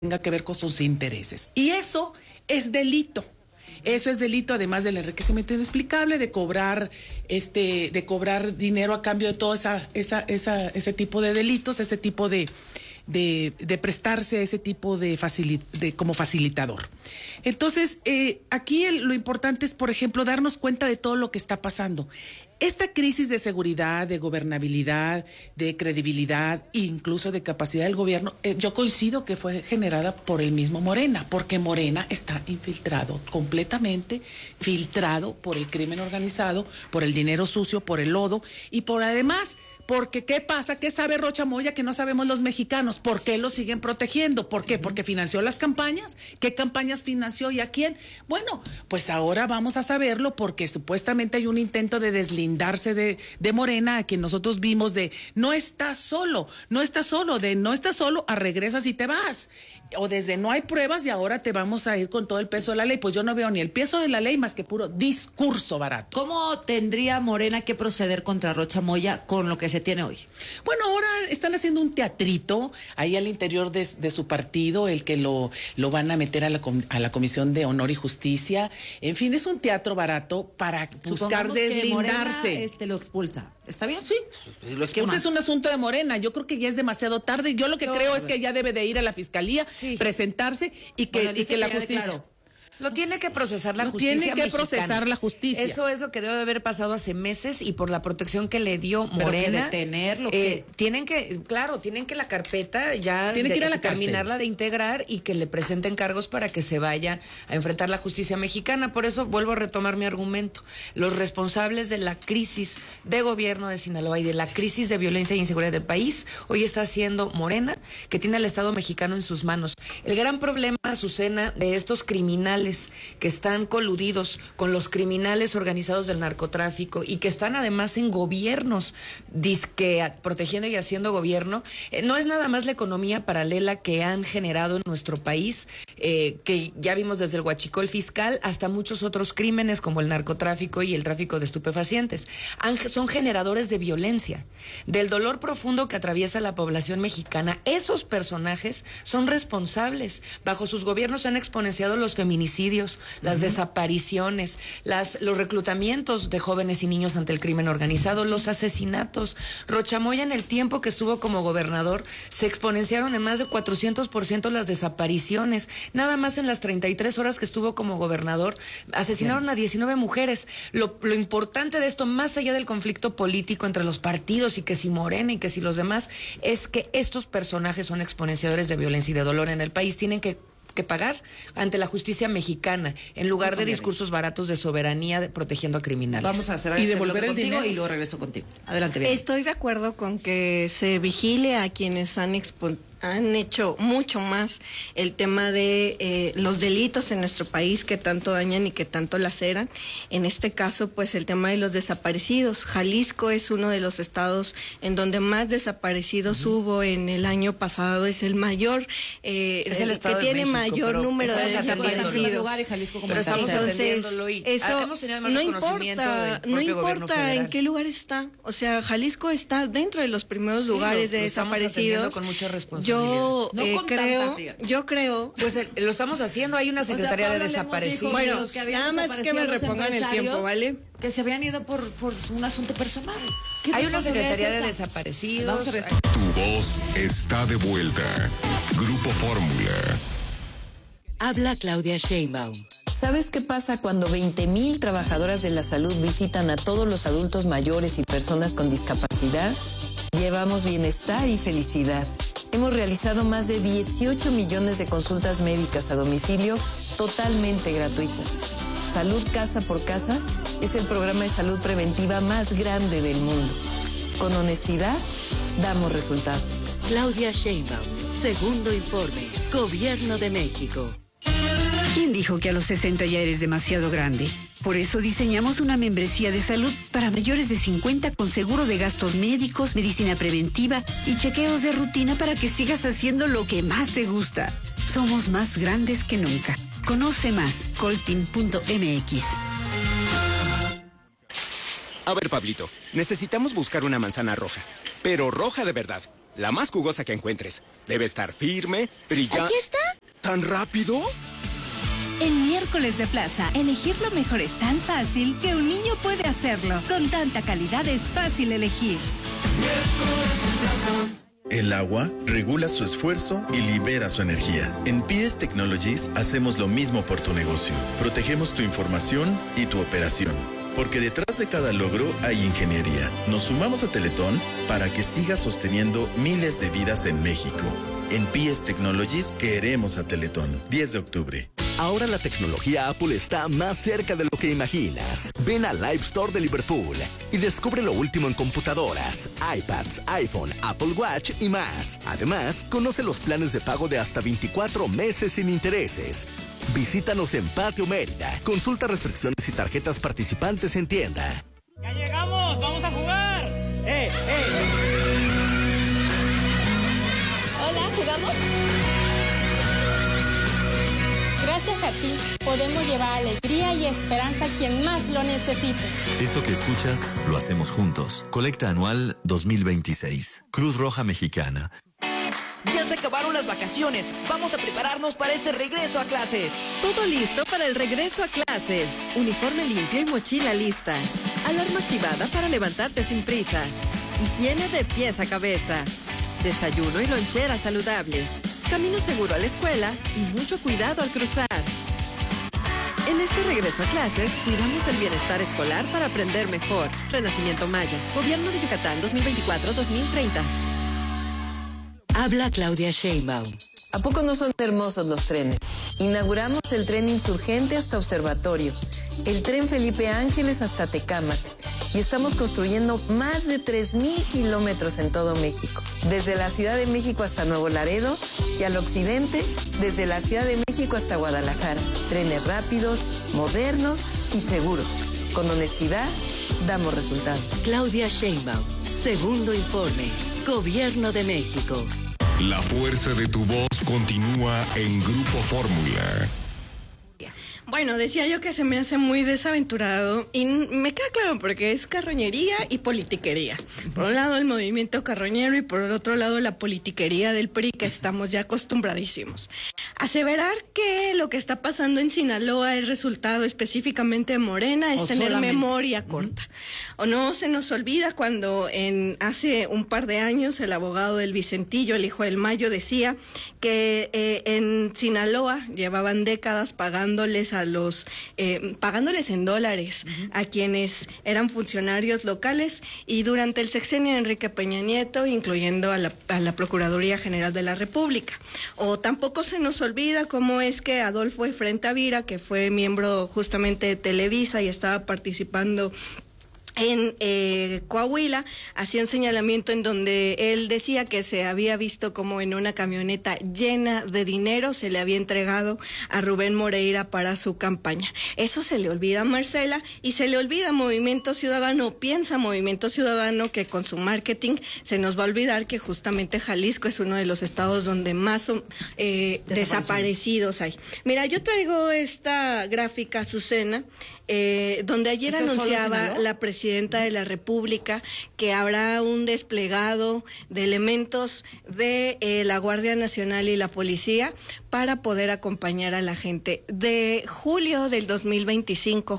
tenga que ver con sus intereses. Y eso es delito. Eso es delito, además del enriquecimiento inexplicable, de cobrar dinero a cambio de todo ese tipo de delitos, ese tipo de prestarse a ese tipo como facilitador. Entonces, aquí lo importante es, por ejemplo, darnos cuenta de todo lo que está pasando. Esta crisis de seguridad, de gobernabilidad, de credibilidad e incluso de capacidad del gobierno, yo coincido que fue generada por el mismo Morena, porque Morena está infiltrado, completamente filtrado por el crimen organizado, por el dinero sucio, por el lodo y por además... Porque, ¿qué pasa? ¿Qué sabe Rocha Moya que no sabemos los mexicanos? ¿Por qué lo siguen protegiendo? ¿Por qué? ¿Porque financió las campañas? ¿Qué campañas financió y a quién? Bueno, pues ahora vamos a saberlo porque supuestamente hay un intento de deslindarse de Morena, a quien nosotros vimos de no estás solo, a regresas y te vas. O desde no hay pruebas y ahora te vamos a ir con todo el peso de la ley. Pues yo no veo ni el peso de la ley más que puro discurso barato. ¿Cómo tendría Morena que proceder contra Rocha Moya con lo que se tiene hoy? Bueno, ahora están haciendo un teatrito ahí al interior de su partido, el que lo van a meter a la Comisión de Honor y Justicia. En fin, es un teatro barato para buscar deslindarse. Morena, lo expulsa. ¿Está bien? Sí. Si lo expulsa es un asunto de Morena. Yo creo que ya es demasiado tarde. Yo lo que creo es que ya debe de ir a la fiscalía, presentarse y que la justicia... Claro. Lo tiene que procesar la justicia mexicana. Tiene que procesar la justicia. Eso es lo que debe haber pasado hace meses y por la protección que le dio Morena. Pero que detenerlo. Tienen que la carpeta ya tiene que ir a la terminarla de integrar y que le presenten cargos para que se vaya a enfrentar la justicia mexicana. Por eso vuelvo a retomar mi argumento. Los responsables de la crisis de gobierno de Sinaloa y de la crisis de violencia e inseguridad del país, hoy está siendo Morena, que tiene al Estado mexicano en sus manos. El gran problema, Azucena, de estos criminales que están coludidos con los criminales organizados del narcotráfico y que están además en gobiernos protegiendo y haciendo gobierno, no es nada más la economía paralela que han generado en nuestro país, que ya vimos desde el huachicol fiscal hasta muchos otros crímenes como el narcotráfico y el tráfico de estupefacientes. Son generadores de violencia, del dolor profundo que atraviesa la población mexicana. Esos personajes son responsables. Bajo sus gobiernos se han exponenciado los feminicidios, las desapariciones, los reclutamientos de jóvenes y niños ante el crimen organizado, los asesinatos. Rocha Moya, en el tiempo que estuvo como gobernador, se exponenciaron en más de 400% las desapariciones. Nada más en las 33 horas que estuvo como gobernador, asesinaron a 19 mujeres. Lo importante de esto, más allá del conflicto político entre los partidos y que si Morena y que si los demás, es que estos personajes son exponenciadores de violencia y de dolor en el país. Tienen que pagar ante la justicia mexicana en lugar de discursos baratos de soberanía protegiendo a criminales. Vamos a cerrar este bloque contigo y luego regreso contigo. Adelante, bien. Estoy de acuerdo con que se vigile a quienes han hecho mucho más el tema de los delitos en nuestro país que tanto dañan y que tanto laceran. En este caso, pues el tema de los desaparecidos. Jalisco es uno de los estados en donde más desaparecidos hubo en el año pasado. Es el mayor, es el estado que tiene México, mayor número de desaparecidos. Pero estamos atendiéndolo y eso hemos tenido más no reconocimiento no importa en qué lugar está. O sea, Jalisco está dentro de los primeros lugares de desaparecidos. Con mucha responsabilidad. Yo creo. Pues lo estamos haciendo. Hay una secretaría de desaparecidos. Bueno, nada más que me repongan el tiempo, ¿vale? Que se habían ido por un asunto personal. Hay una secretaría de desaparecidos. Tu voz está de vuelta. Grupo Fórmula. Habla Claudia Sheinbaum. ¿Sabes qué pasa cuando 20,000 trabajadoras de la salud visitan a todos los adultos mayores y personas con discapacidad? Llevamos bienestar y felicidad. Hemos realizado más de 18 millones de consultas médicas a domicilio totalmente gratuitas. Salud Casa por Casa es el programa de salud preventiva más grande del mundo. Con honestidad, damos resultados. Claudia Sheinbaum, segundo informe, Gobierno de México. ¿Quién dijo que a los 60 ya eres demasiado grande? Por eso diseñamos una membresía de salud para mayores de 50 con seguro de gastos médicos, medicina preventiva y chequeos de rutina para que sigas haciendo lo que más te gusta. Somos más grandes que nunca. Conoce más, coltin.mx. A ver, Pablito, necesitamos buscar una manzana roja, pero roja de verdad. la más jugosa que encuentres. Debe estar firme, brillante. ¿Aquí está? ¿Tan rápido? En Miércoles de Plaza, elegir lo mejor es tan fácil que un niño puede hacerlo. Con tanta calidad es fácil elegir. Miércoles de Plaza. El agua regula su esfuerzo y libera su energía. En PS Technologies hacemos lo mismo por tu negocio. Protegemos tu información y tu operación. Porque detrás de cada logro hay ingeniería. Nos sumamos a Teletón para que siga sosteniendo miles de vidas en México. En PS Technologies queremos a Teletón. 10 de octubre. Ahora la tecnología Apple está más cerca de lo que imaginas. Ven al Live Store de Liverpool y descubre lo último en computadoras, iPads, iPhone, Apple Watch y más. Además, conoce los planes de pago de hasta 24 meses sin intereses. Visítanos en Patio Mérida. Consulta restricciones y tarjetas participantes en tienda. ¡Ya llegamos! ¡Vamos a jugar! Hola, ¿jugamos? Gracias a ti, podemos llevar alegría y esperanza a quien más lo necesite. Esto que escuchas, lo hacemos juntos. Colecta anual 2026. Cruz Roja Mexicana. Ya se acabaron las vacaciones. Vamos a prepararnos para este regreso a clases. Todo listo para el regreso a clases. Uniforme limpio y mochila lista. Alarma activada para levantarte sin prisas. Higiene de pies a cabeza. Desayuno y lonchera saludables. Camino seguro a la escuela y mucho cuidado al cruzar. En este regreso a clases, cuidamos el bienestar escolar para aprender mejor. Renacimiento Maya. Gobierno de Yucatán 2024-2030. Habla Claudia Sheinbaum. ¿A poco no son hermosos los trenes? Inauguramos el tren Insurgente hasta Observatorio, el tren Felipe Ángeles hasta Tecámac y estamos construyendo más de 3,000 kilómetros en todo México. Desde la Ciudad de México hasta Nuevo Laredo y al occidente, desde la Ciudad de México hasta Guadalajara. Trenes rápidos, modernos y seguros. Con honestidad, damos resultados. Claudia Sheinbaum. Segundo informe. Gobierno de México. La fuerza de tu voz continúa en Grupo Fórmula. Bueno, decía yo que se me hace muy desaventurado y me queda claro porque es carroñería y politiquería. Por un lado el movimiento carroñero y por el otro lado la politiquería del PRI, que estamos ya acostumbradísimos. Aseverar que lo que está pasando en Sinaloa es resultado específicamente de Morena es tener memoria corta. O no se nos olvida cuando hace un par de años el abogado del Vicentillo, el hijo del Mayo, decía que en Sinaloa llevaban décadas pagándoles en dólares a quienes eran funcionarios locales, y durante el sexenio de Enrique Peña Nieto, incluyendo a la Procuraduría General de la República. O tampoco se nos olvida cómo es que Adolfo Efren Tavira, que fue miembro justamente de Televisa y estaba participando en Coahuila, hacía un señalamiento en donde él decía que se había visto como en una camioneta llena de dinero se le había entregado a Rubén Moreira para su campaña. Eso se le olvida a Marcela y se le olvida a Movimiento Ciudadano. Piensa Movimiento Ciudadano que con su marketing se nos va a olvidar que justamente Jalisco es uno de los estados donde más desaparecidos hay. Mira, yo traigo esta gráfica, Azucena, donde ayer anunciaba la presidenta de la República que habrá un desplegado de elementos de la Guardia Nacional y la Policía para poder acompañar a la gente. De junio del 2025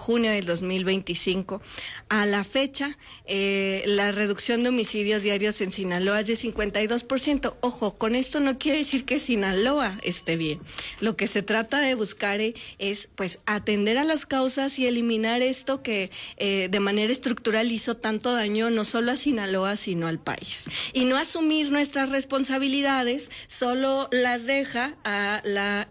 a la fecha, la reducción de homicidios diarios en Sinaloa es de 52%. Ojo, con esto no quiere decir que Sinaloa esté bien. Lo que se trata de buscar es pues atender a las causas y eliminar esto que de manera estructural hizo tanto daño no solo a Sinaloa sino al país. Y no asumir nuestras responsabilidades solo las deja a la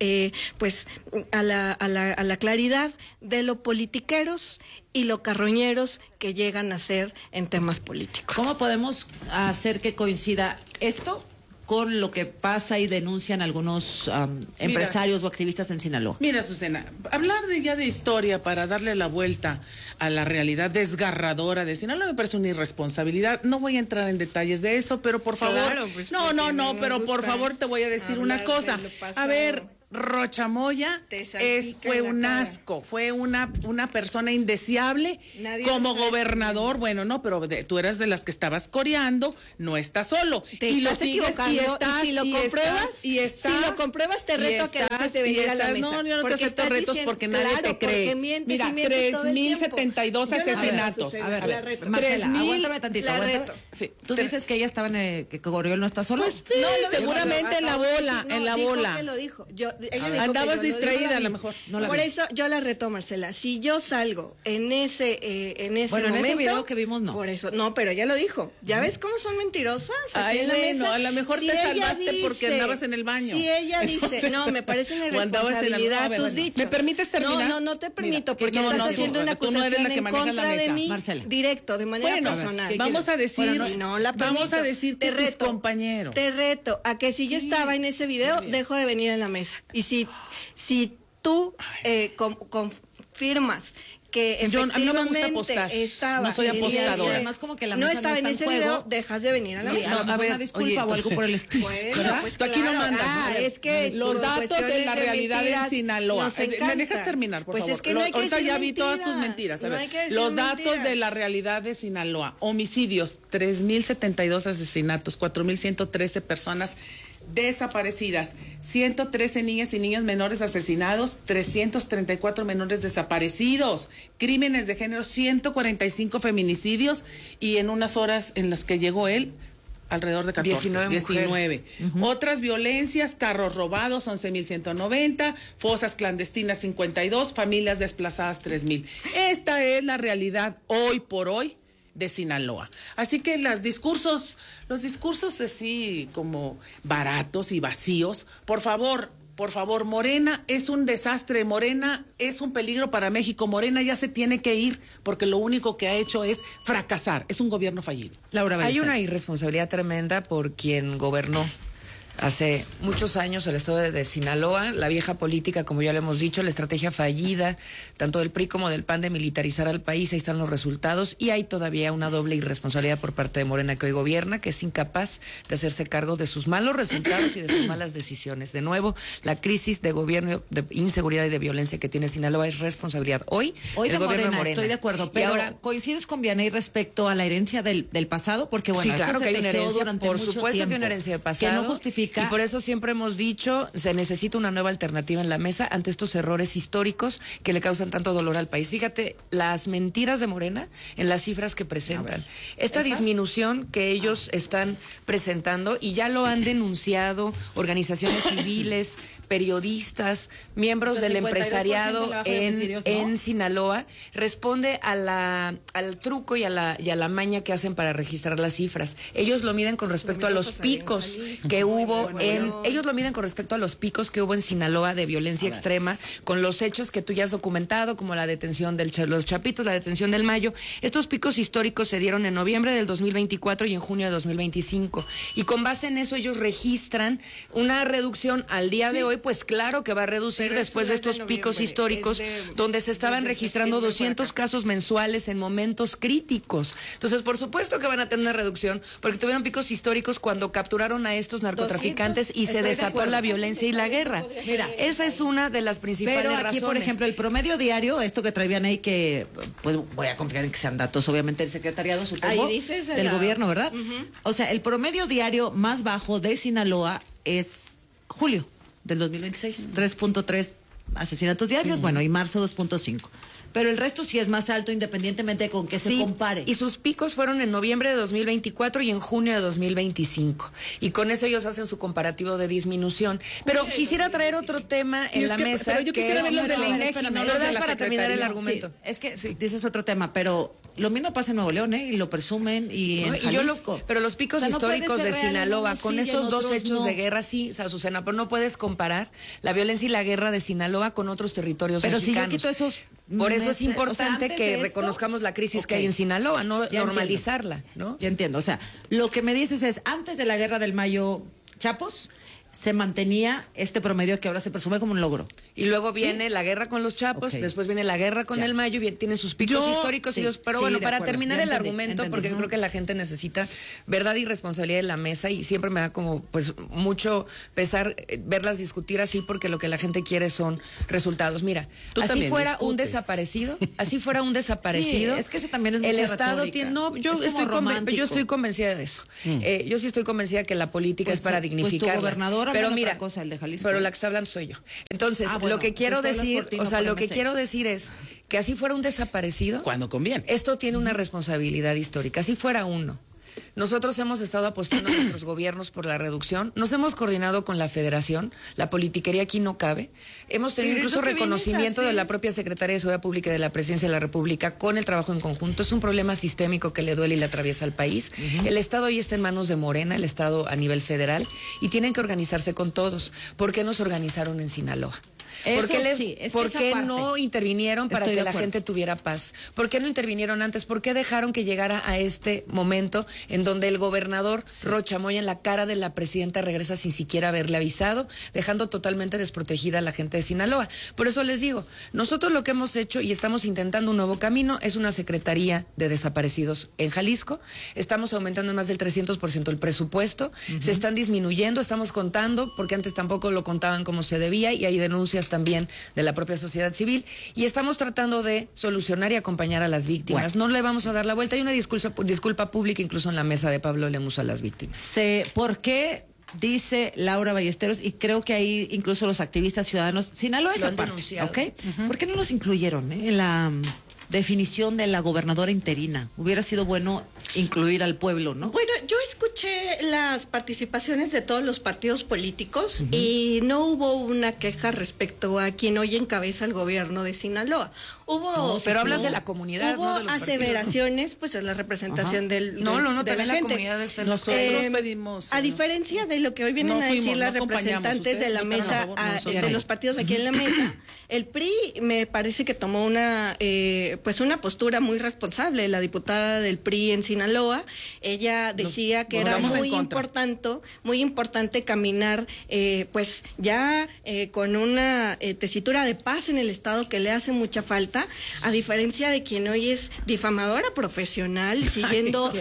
claridad de lo politiqueros y lo carroñeros que llegan a ser en temas políticos. ¿Cómo podemos hacer que coincida esto con lo que pasa y denuncian algunos empresarios o activistas en Sinaloa? Mira, Azucena, hablar ya de historia para darle la vuelta a la realidad desgarradora de Sinaloa me parece una irresponsabilidad. No voy a entrar en detalles de eso, pero por favor... Claro, pues pero por favor te voy a decir una cosa. A ver, Rochamoya fue un asco, fue una persona indeseable como gobernador. Bueno, no, pero tú eras de las que estabas coreando, no estás solo. Te estás equivocando, y si lo compruebas, te reto a que antes de venir a la mesa. No, yo no te acepto retos porque nadie te cree. Mira, 3,072 asesinatos. A ver, Marcela, aguántame tantito. Sí. Tú dices que ella estaba que Oriol no está solo. Pues sí, seguramente en la bola, Dijo que lo dijo. Andabas distraída a lo mejor. Por eso yo la reto, Marcela. Si yo salgo en ese momento, en ese video que vimos no. Por eso, no, pero ella lo dijo. ¿Ya ves cómo son mentirosas? Ay, bueno, a lo mejor te salvaste porque andabas en el baño. Si ella dice, no, me parece una irresponsabilidad tus dichos. ¿Me permites terminar? No te permito porque estás haciendo una acusación en contra de mí, Marcela. Directo, de manera personal. Vamos a decir que tus compañeros. Te reto a que si yo estaba en ese video, dejo de venir a la mesa. Y si tú confirmas que efectivamente a mí no me gusta apostar. No soy apostadora. Además, como que la no mesa estaba en ese video, dejas de venir a la mesa. A ver, una disculpa o algo por el estilo. Bueno, pues tú aquí no mandas. Es que los datos de la realidad en Sinaloa. ¿Me dejas terminar, por favor? Pues es que no hay que decir ya vi mentiras. todas tus mentiras. A ver, los datos de la realidad de Sinaloa. Homicidios, 3,072 asesinatos, 4,113 personas desaparecidas, 113 niñas y niños menores asesinados, 334 menores desaparecidos, crímenes de género, 145 feminicidios y en unas horas en las que llegó él, alrededor de 19. Otras violencias, carros robados, 11,190, fosas clandestinas, 52, familias desplazadas, 3,000. Esta es la realidad hoy por hoy de Sinaloa. Así que los discursos así como baratos y vacíos, por favor, Morena es un desastre, Morena es un peligro para México, Morena ya se tiene que ir porque lo único que ha hecho es fracasar, es un gobierno fallido. Laura Ballesteros. Hay una irresponsabilidad tremenda por quien gobernó hace muchos años el estado de Sinaloa, la vieja política, como ya lo hemos dicho, la estrategia fallida, tanto del PRI como del PAN de militarizar al país, ahí están los resultados, y hay todavía una doble irresponsabilidad por parte de Morena que hoy gobierna, que es incapaz de hacerse cargo de sus malos resultados y de sus malas decisiones. De nuevo, la crisis de gobierno, de inseguridad y de violencia que tiene Sinaloa es responsabilidad hoy del gobierno de Morena. Estoy de acuerdo, pero ahora ¿coincides con Vianey respecto a la herencia del pasado? Porque bueno, sí, claro que hay una herencia, por supuesto que hay una herencia del pasado. Que no justifica. Y por eso siempre hemos dicho, se necesita una nueva alternativa en la mesa ante estos errores históricos que le causan tanto dolor al país. Fíjate, las mentiras de Morena en las cifras que presentan. Esta disminución que ellos están presentando, y ya lo han denunciado organizaciones civiles, periodistas, miembros del empresariado en Sinaloa, responde al truco y a la maña que hacen para registrar las cifras. Ellos lo miden con respecto a los picos que hubo ellos lo miden con respecto a los picos que hubo en Sinaloa de violencia extrema, con los hechos que tú ya has documentado, como la detención de los Chapitos, la detención del Mayo. Estos picos históricos se dieron en noviembre del 2024 y en junio de 2025. Y con base en eso ellos registran una reducción al día de hoy, pues claro que va a reducir después de estos picos históricos donde se estaban registrando 200 casos mensuales en momentos críticos. Entonces, por supuesto que van a tener una reducción, porque tuvieron picos históricos cuando capturaron a estos narcotraficantes y se desató la violencia y la guerra. Mira, esa es una de las principales razones. Pero aquí, por ejemplo, el promedio diario, esto que traían ahí, que pues voy a confiar en que sean datos, obviamente, del secretariado, supongo, del gobierno, ¿verdad? O sea, el promedio diario más bajo de Sinaloa es julio del 2026, 3.3 asesinatos diarios, bueno, y marzo 2.5. Pero el resto sí es más alto independientemente de con qué se compare. Y sus picos fueron en noviembre de 2024 y en junio de 2025. Y con eso ellos hacen su comparativo de disminución. Pero quisiera traer otro tema en la mesa. Pero yo quisiera ver los de la INEGI, no los de la para terminar el argumento. Sí, es que dices otro tema, pero lo mismo pasa en Nuevo León, y lo presumen, y en Jalisco. Pero los picos históricos de Sinaloa, con estos dos hechos de guerra, sí, Azucena, pero no puedes comparar la violencia y la guerra de Sinaloa con otros territorios mexicanos. Pero si yo quito esos... Por eso es importante que reconozcamos la crisis que hay en Sinaloa, no normalizarla, ¿no? Ya entiendo, o sea, lo que me dices es, antes de la guerra del Mayo Chapos, se mantenía este promedio que ahora se presume como un logro. Y luego viene la guerra con los Chapos, después viene la guerra con el Mayo, tienen sus picos históricos. Pero bueno, para terminar el argumento, porque yo creo que la gente necesita verdad y responsabilidad en la mesa, y siempre me da como pues mucho pesar verlas discutir así, porque lo que la gente quiere son resultados. Mira, así fuera un desaparecido, Sí, es que eso también es el mucha Estado retórica. tiene, no, yo estoy convencida de eso. Yo sí estoy convencida que la política es para dignificar. Pero mira, cosa, el de Jalisco. pero la que está hablando soy yo. Entonces, lo que quiero decir, quiero decir es que así fuera un desaparecido, cuando conviene. Esto tiene una responsabilidad histórica, así fuera uno. Nosotros hemos estado apostando a nuestros gobiernos por la reducción, nos hemos coordinado con la Federación, la politiquería aquí no cabe, hemos tenido incluso reconocimiento de la propia Secretaría de Seguridad Pública y de la Presidencia de la República con el trabajo en conjunto. Es un problema sistémico que le duele y le atraviesa al país. El Estado hoy está en manos de Morena, el Estado a nivel federal, y tienen que organizarse con todos. ¿Por qué nos organizaron en Sinaloa? ¿Por qué no intervinieron para que la gente tuviera paz? ¿Por qué no intervinieron antes? ¿Por qué dejaron que llegara a este momento en donde el gobernador Rocha Moya, en la cara de la presidenta, regresa sin siquiera haberle avisado, dejando totalmente desprotegida a la gente de Sinaloa? Por eso les digo, nosotros lo que hemos hecho y estamos intentando un nuevo camino es una Secretaría de Desaparecidos en Jalisco. Estamos aumentando en más del 300% el presupuesto, se están disminuyendo, estamos contando, porque antes tampoco lo contaban como se debía, y hay denuncias también de la propia sociedad civil, y estamos tratando de solucionar y acompañar a las víctimas. No le vamos a dar la vuelta. Hay una disculpa pública incluso en la mesa de Pablo Lemus a las víctimas. ¿Por qué? Dice Laura Ballesteros, y creo que ahí incluso los activistas ciudadanos, Sinaloa es aparte, ¿ok? ¿Por qué no los incluyeron en la definición de la gobernadora interina? Hubiera sido bueno incluir al pueblo, ¿no? Bueno, yo escuché las participaciones de todos los partidos políticos y no hubo una queja respecto a quien hoy encabeza el gobierno de Sinaloa. Pero hablas de la comunidad, hubo no de los aseveraciones, pues es la representación de también la gente. Comunidad está en nosotros pedimos. A diferencia de lo que hoy vienen a decir las representantes de la mesa, de los partidos aquí en la mesa, el PRI me parece que tomó una postura muy responsable. La diputada del PRI en Sinaloa, ella decía que era muy importante caminar con una tesitura de paz en el Estado que le hace mucha falta, a diferencia de quien hoy es difamadora profesional, siguiendo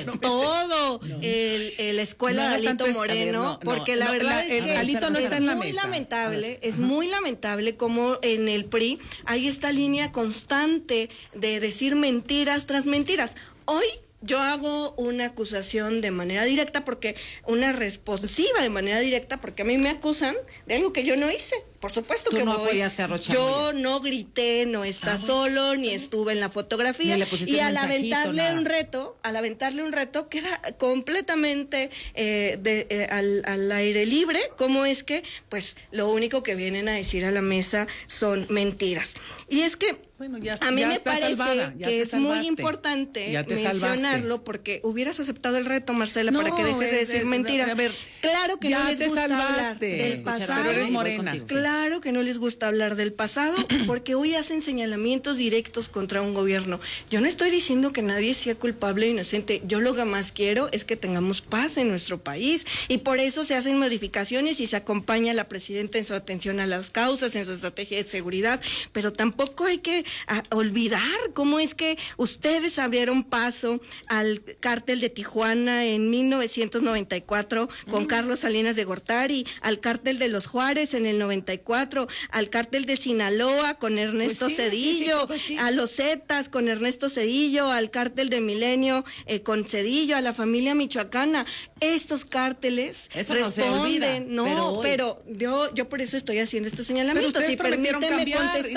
la escuela de Alito Moreno, porque la verdad es que Alito no está en la mesa. Es muy lamentable como en el PRI hay esta línea constante de decir mentiras tras mentiras. Hoy yo hago una acusación de manera directa, una responsiva de manera directa, porque a mí me acusan de algo que yo no hice. Por supuesto que no apoyaste a Rocha Moya. Yo no grité, no está solo, ni estuve en la fotografía. Y al aventarle un reto, queda completamente al aire libre. ¿Cómo es que, pues, lo único que vienen a decir a la mesa son mentiras? Y es que a mí me parece que es muy importante mencionarlo, porque hubieras aceptado el reto, Marcela, para que dejes de decir mentiras. Claro que no les gusta hablar del pasado. Pero eres morena. Claro que no les gusta hablar del pasado, porque hoy hacen señalamientos directos contra un gobierno. Yo no estoy diciendo que nadie sea culpable o inocente. Yo lo que más quiero es que tengamos paz en nuestro país, y por eso se hacen modificaciones y se acompaña a la presidenta en su atención a las causas, en su estrategia de seguridad. Pero tampoco hay que olvidar cómo es que ustedes abrieron paso al cártel de Tijuana en 1994 con Carlos Salinas de Gortari, al cártel de los Juárez en el 94, al cártel de Sinaloa con Ernesto Cedillo, a los Zetas con Ernesto Cedillo, al cártel de Milenio con Cedillo, a la familia michoacana. Estos cárteles responden, pero yo por eso estoy haciendo estos señalamientos. Y permíteme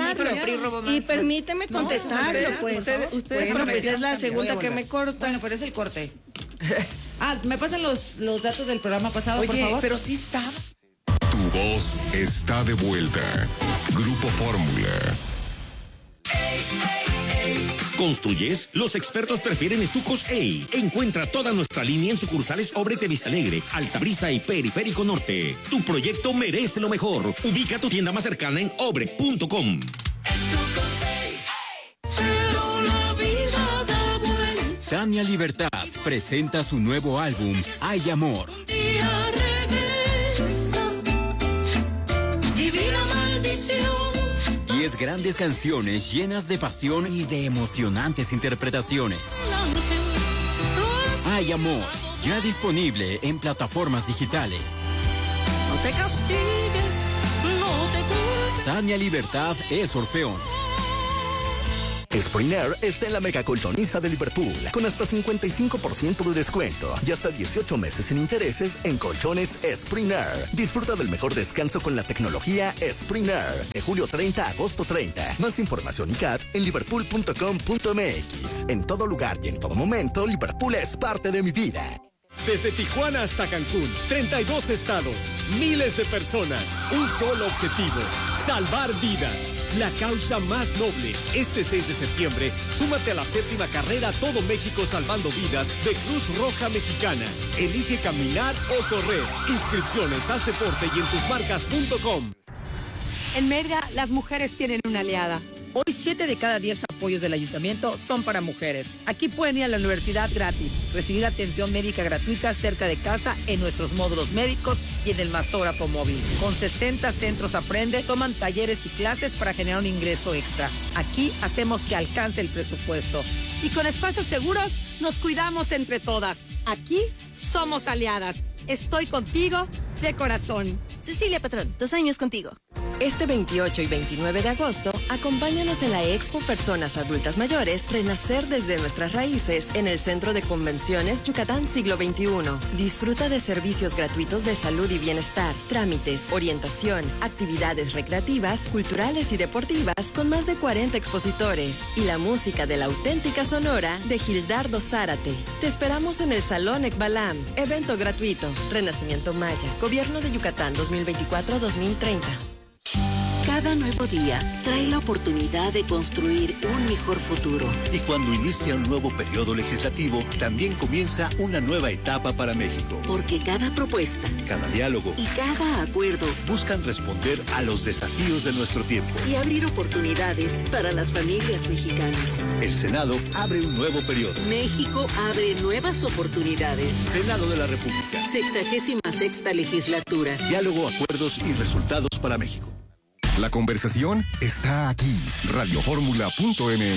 contestarlo, ustedes pues es la segunda que me corta. Bueno, pero es el corte. ¿Me pasan los datos del programa pasado, por favor? Pero sí está. Tu voz está de vuelta. Grupo Fórmula. ¿Construyes? Los expertos prefieren Estucos EI. Encuentra toda nuestra línea en sucursales Obrete Vista Alegre, Altabrisa y Periférico Norte. Tu proyecto merece lo mejor. Ubica tu tienda más cercana en obre.com. Tania Libertad presenta su nuevo álbum, Hay Amor. 10 grandes canciones llenas de pasión y de emocionantes interpretaciones. Hay amor, ya disponible en plataformas digitales. No te castigues, no te culpes. Tania Libertad es Orfeón. Spring Air está en la mega colchoniza de Liverpool, con hasta 55% de descuento y hasta 18 meses sin intereses en colchones Spring Air. Disfruta del mejor descanso con la tecnología Spring Air, de julio 30 a agosto 30. Más información y CAT en liverpool.com.mx. En todo lugar y en todo momento, Liverpool es parte de mi vida. Desde Tijuana hasta Cancún, 32 estados, miles de personas, un solo objetivo, salvar vidas. La causa más noble. Este 6 de septiembre, súmate a la 7ª carrera Todo México Salvando Vidas de Cruz Roja Mexicana. Elige caminar o correr. Inscripciones, haz deporte y en tusmarcas.com. En Mérida, las mujeres tienen una aliada. Hoy 7 de cada 10 apoyos del ayuntamiento son para mujeres. Aquí pueden ir a la universidad gratis, recibir atención médica gratuita cerca de casa en nuestros módulos médicos y en el mastógrafo móvil. Con 60 centros Aprende, toman talleres y clases para generar un ingreso extra. Aquí hacemos que alcance el presupuesto. Y con espacios seguros, nos cuidamos entre todas. Aquí somos aliadas. Estoy contigo de corazón. Cecilia Patrón, 2 años contigo. Este 28 y 29 de agosto, acompáñanos en la Expo Personas Adultas Mayores, Renacer desde nuestras raíces, en el Centro de Convenciones Yucatán Siglo XXI. Disfruta de servicios gratuitos de salud y bienestar, trámites, orientación, actividades recreativas, culturales y deportivas con más de 40 expositores y la música de la auténtica Sonora de Gildardo Zárate. Te esperamos en el Salón Ekbalam, evento gratuito, Renacimiento Maya, Gobierno de Yucatán 2024-2030. Cada nuevo día trae la oportunidad de construir un mejor futuro. Y cuando inicia un nuevo periodo legislativo, también comienza una nueva etapa para México. Porque cada propuesta, cada diálogo y cada acuerdo buscan responder a los desafíos de nuestro tiempo y abrir oportunidades para las familias mexicanas. El Senado abre un nuevo periodo. México abre nuevas oportunidades. Senado de la República. 66ª legislatura. Diálogo, acuerdos y resultados para México. La conversación está aquí. Radioformula.mx.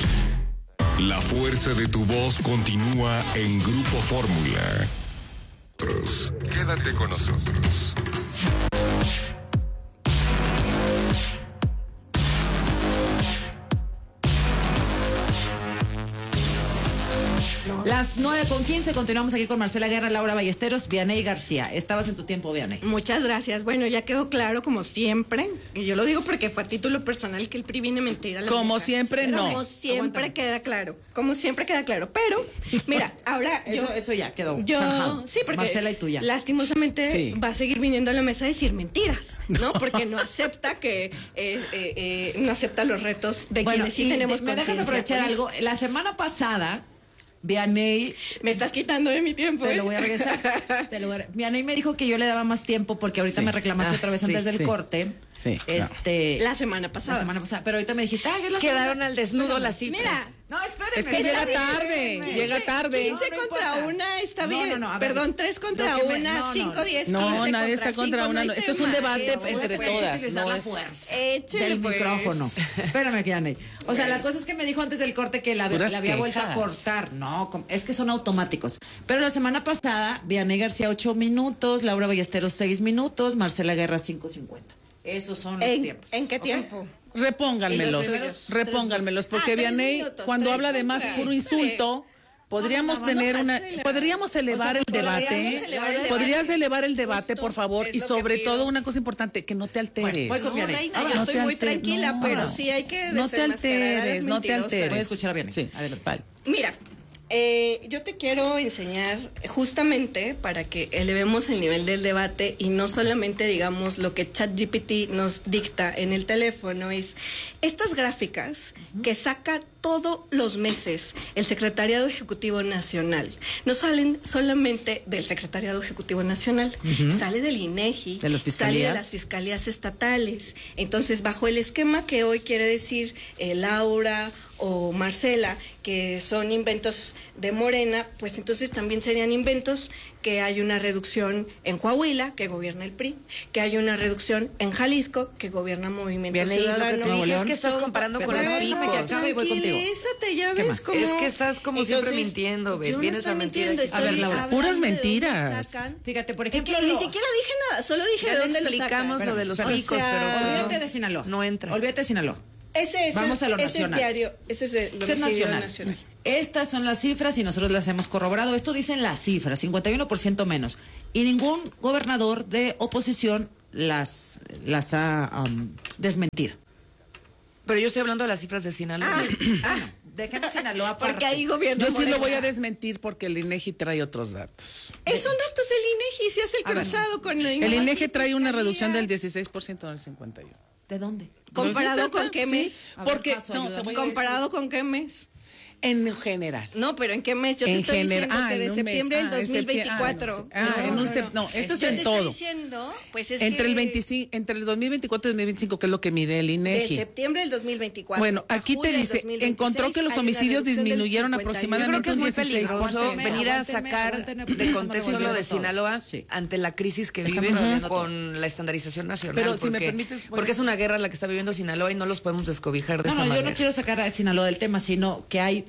La fuerza de tu voz continúa en Grupo Fórmula. Quédate con nosotros. Las 9:15, continuamos aquí con Marcela Guerra, Laura Ballesteros, Vianey García. Estabas en tu tiempo, Vianey. Muchas gracias. Bueno, ya quedó claro, como siempre, y yo lo digo porque fue a título personal, que el PRI viene mentira. Como siempre, no. Como siempre queda claro. Como siempre queda claro. Pero, mira, ahora eso ya quedó zanjado. Sí, porque Marcela y tuya. Lastimosamente va a seguir viniendo a la mesa a decir mentiras, ¿no? Porque no acepta no acepta los retos de quienes sí tenemos conciencia. ¿Me dejas aprovechar algo? La semana pasada, Vianey, me estás quitando de mi tiempo. Te lo voy a regresar. Vianey me dijo que yo le daba más tiempo porque ahorita me reclamaste otra vez antes del corte. Sí. La semana pasada. Pero ahorita me dijiste, quedaron al desnudo las cifras. Mira, no, espérenme. Es que llega tarde. 15 contra 1 está bien. Perdón, 3 contra 1, 5, 10, 15. No, nadie está contra 1. Esto es un debate entre todas. No es del micrófono. Espérame, Vianey. O sea, la cosa es que me dijo antes del corte que la había vuelto a cortar. No, es que son automáticos. Pero la semana pasada, Vianey García 8 minutos, Laura Ballesteros 6 minutos, Marcela Guerra 5:50. Esos son los tiempos. ¿En qué tiempo? Repónganmelos, porque Vianey, cuando habla de más puro insulto, podríamos elevar el debate. Podrías elevar el debate, por favor, y sobre todo una cosa importante, que no te alteres. Yo estoy muy tranquila, pero sí hay que no te alteres. Voy a escuchar a Vianey. Sí, adelante. Vale. Mira, yo te quiero enseñar justamente para que elevemos el nivel del debate y no solamente digamos lo que ChatGPT nos dicta en el teléfono, es estas gráficas que saca todos los meses el Secretariado Ejecutivo Nacional. No salen solamente del Secretariado Ejecutivo Nacional, sale del INEGI, sale de las fiscalías estatales. Entonces, bajo el esquema que hoy quiere decir Laura o Marcela, que son inventos de Morena, pues entonces también serían inventos que hay una reducción en Coahuila, que gobierna el PRI, que hay una reducción en Jalisco, que gobierna Movimiento Ciudadano. Lo que te dije es que estás comparando con los picos. Tranquilízate, ya ves cómo... Es que estás como siempre mintiendo, vienes a mentir. A ver, Laura, puras mentiras. Fíjate, por ejemplo... Ni siquiera dije nada, solo dije de dónde lo sacan. Explicamos lo de los picos, pero... Olvídate de Sinaloa. No entra. Olvídate de Sinaloa. Vamos a lo nacional. Ese es el nacional. Estas son las cifras y nosotros las hemos corroborado. Esto dicen las cifras, 51% menos. Y ningún gobernador de oposición las ha desmentido. Pero yo estoy hablando de las cifras de Sinaloa. Dejemos Sinaloa aparte. Porque ahí gobierno. Yo sí lo voy a desmentir porque el INEGI trae otros datos. Son datos del INEGI, se hace el cruzado con el INEGI. El INEGI trae una reducción del 16% en el 51. ¿De dónde? ¿Comparado con qué mes? Sí, porque ¿comparado con qué mes? En general. No, pero ¿en qué mes? Yo te estoy diciendo que de septiembre del 2024. Esto es en todo. Estoy diciendo, pues es entre el 2024 y 2025, que es lo que mide el INEGI. De septiembre del 2024. Bueno, aquí te dice, encontró que los homicidios disminuyeron aproximadamente un 16%. Yo creo que es muy peligroso venir a sacar de contexto lo de Sinaloa ante la crisis que vive con la estandarización nacional. Pero si me permites... Porque es una guerra la que está viviendo Sinaloa y no los podemos descobijar de esa manera. Yo no quiero sacar a Sinaloa del tema, sino que hay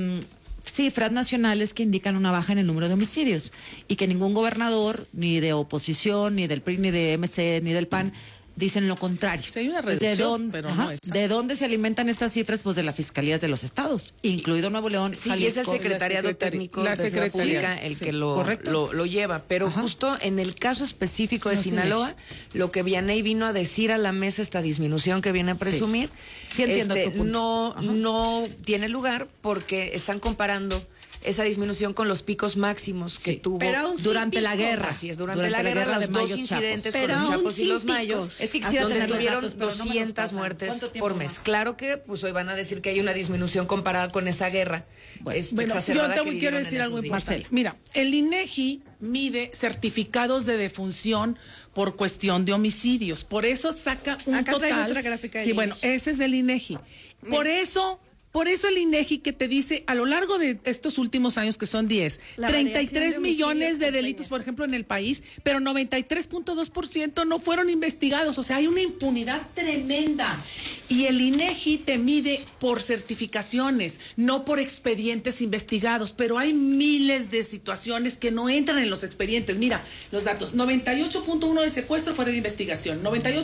cifras nacionales que indican una baja en el número de homicidios y que ningún gobernador, ni de oposición, ni del PRI, ni de MC, ni del PAN, dicen lo contrario. Sí, hay una reducción, pero no es. ¿De dónde se alimentan estas cifras? Pues de las fiscalías de los estados, incluido Nuevo León, Jalisco. Y es el secretariado técnico de Seguridad Pública el que lo lleva. Pero justo en el caso específico de Sinaloa, lo que Vianey vino a decir a la mesa, esta disminución que viene a presumir, sí entiendo tu punto. No tiene lugar porque están comparando esa disminución con los picos máximos que tuvo durante la guerra. Así es, durante la guerra los dos incidentes con los Chapos y los Mayos, es que donde tuvieron 200 muertes por mes. Claro que pues hoy van a decir que hay una disminución comparada con esa guerra exacerbada. Yo te quiero decir algo importante. Mira, el INEGI mide certificados de defunción por cuestión de homicidios. Por eso saca un Acá total. traigo otra gráfica Sí, bueno, ese es del INEGI. Por eso el INEGI que te dice, a lo largo de estos últimos años, que son 10, 33 millones de delitos, por ejemplo, en el país, pero 93.2% no fueron investigados. O sea, hay una impunidad tremenda. Y el INEGI te mide por certificaciones, no por expedientes investigados, pero hay miles de situaciones que no entran en los expedientes. Mira, los datos, 98.1 de secuestro fuera de investigación,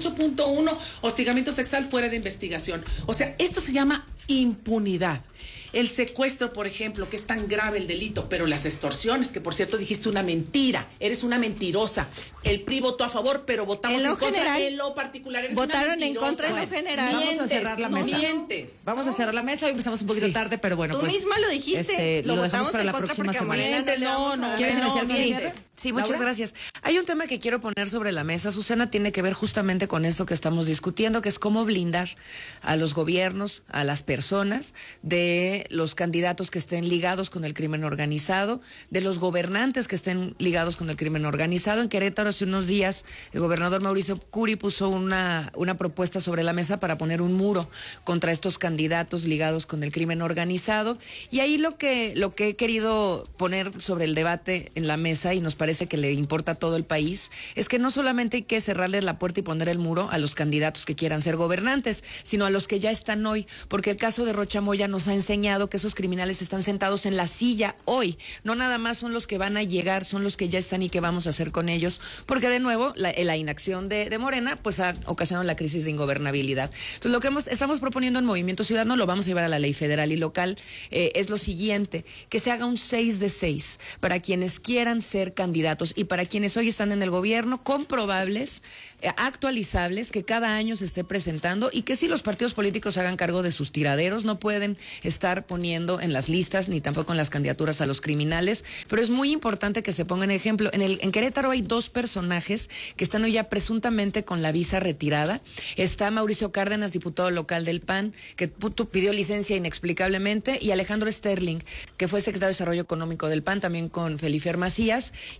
98.1 hostigamiento sexual fuera de investigación. O sea, esto se llama impunidad. El secuestro, por ejemplo, que es tan grave el delito, pero las extorsiones, que por cierto dijiste una mentira, eres una mentirosa. El PRI votó a favor, pero votamos en contra. En lo particular eres votaron una en contra en lo general. Vamos a cerrar la mesa. Vamos a cerrar la mesa. Hoy empezamos un poquito tarde, pero bueno, tú misma lo dijiste. Lo dejamos para la próxima semana. ¿Quieres iniciar? Sí, muchas gracias. Hay un tema que quiero poner sobre la mesa, Susana, tiene que ver justamente con esto que estamos discutiendo, que es cómo blindar a los gobiernos, a las personas de los candidatos que estén ligados con el crimen organizado, de los gobernantes que estén ligados con el crimen organizado. En Querétaro hace unos días el gobernador Mauricio Curi puso una propuesta sobre la mesa para poner un muro contra estos candidatos ligados con el crimen organizado. Y ahí lo que he querido poner sobre el debate en la mesa, y nos parece que le importa a todo el país, es que no solamente hay que cerrarle la puerta y poner el muro a los candidatos que quieran ser gobernantes, sino a los que ya están hoy, porque el caso de Rocha Moya nos ha enseñado que esos criminales están sentados en la silla hoy. No nada más son los que van a llegar, son los que ya están y qué vamos a hacer con ellos, porque de nuevo la inacción de Morena pues ha ocasionado la crisis de ingobernabilidad. Entonces lo que estamos proponiendo en Movimiento Ciudadano, lo vamos a llevar a la ley federal y local, es lo siguiente, que se haga un 6 de 6 para quienes quieran ser candidatos y para quienes hoy están en el gobierno, comprobables, actualizables, que cada año se esté presentando, y que si los partidos políticos hagan cargo de sus tiraderos, no pueden estar poniendo en las listas ni tampoco en las candidaturas a los criminales, pero es muy importante que se pongan ejemplo. En Querétaro hay 2 personajes que están hoy ya presuntamente con la visa retirada. Está Mauricio Cárdenas, diputado local del PAN, que pidió licencia inexplicablemente, y Alejandro Sterling, que fue secretario de Desarrollo Económico del PAN, también con Felifer Macías,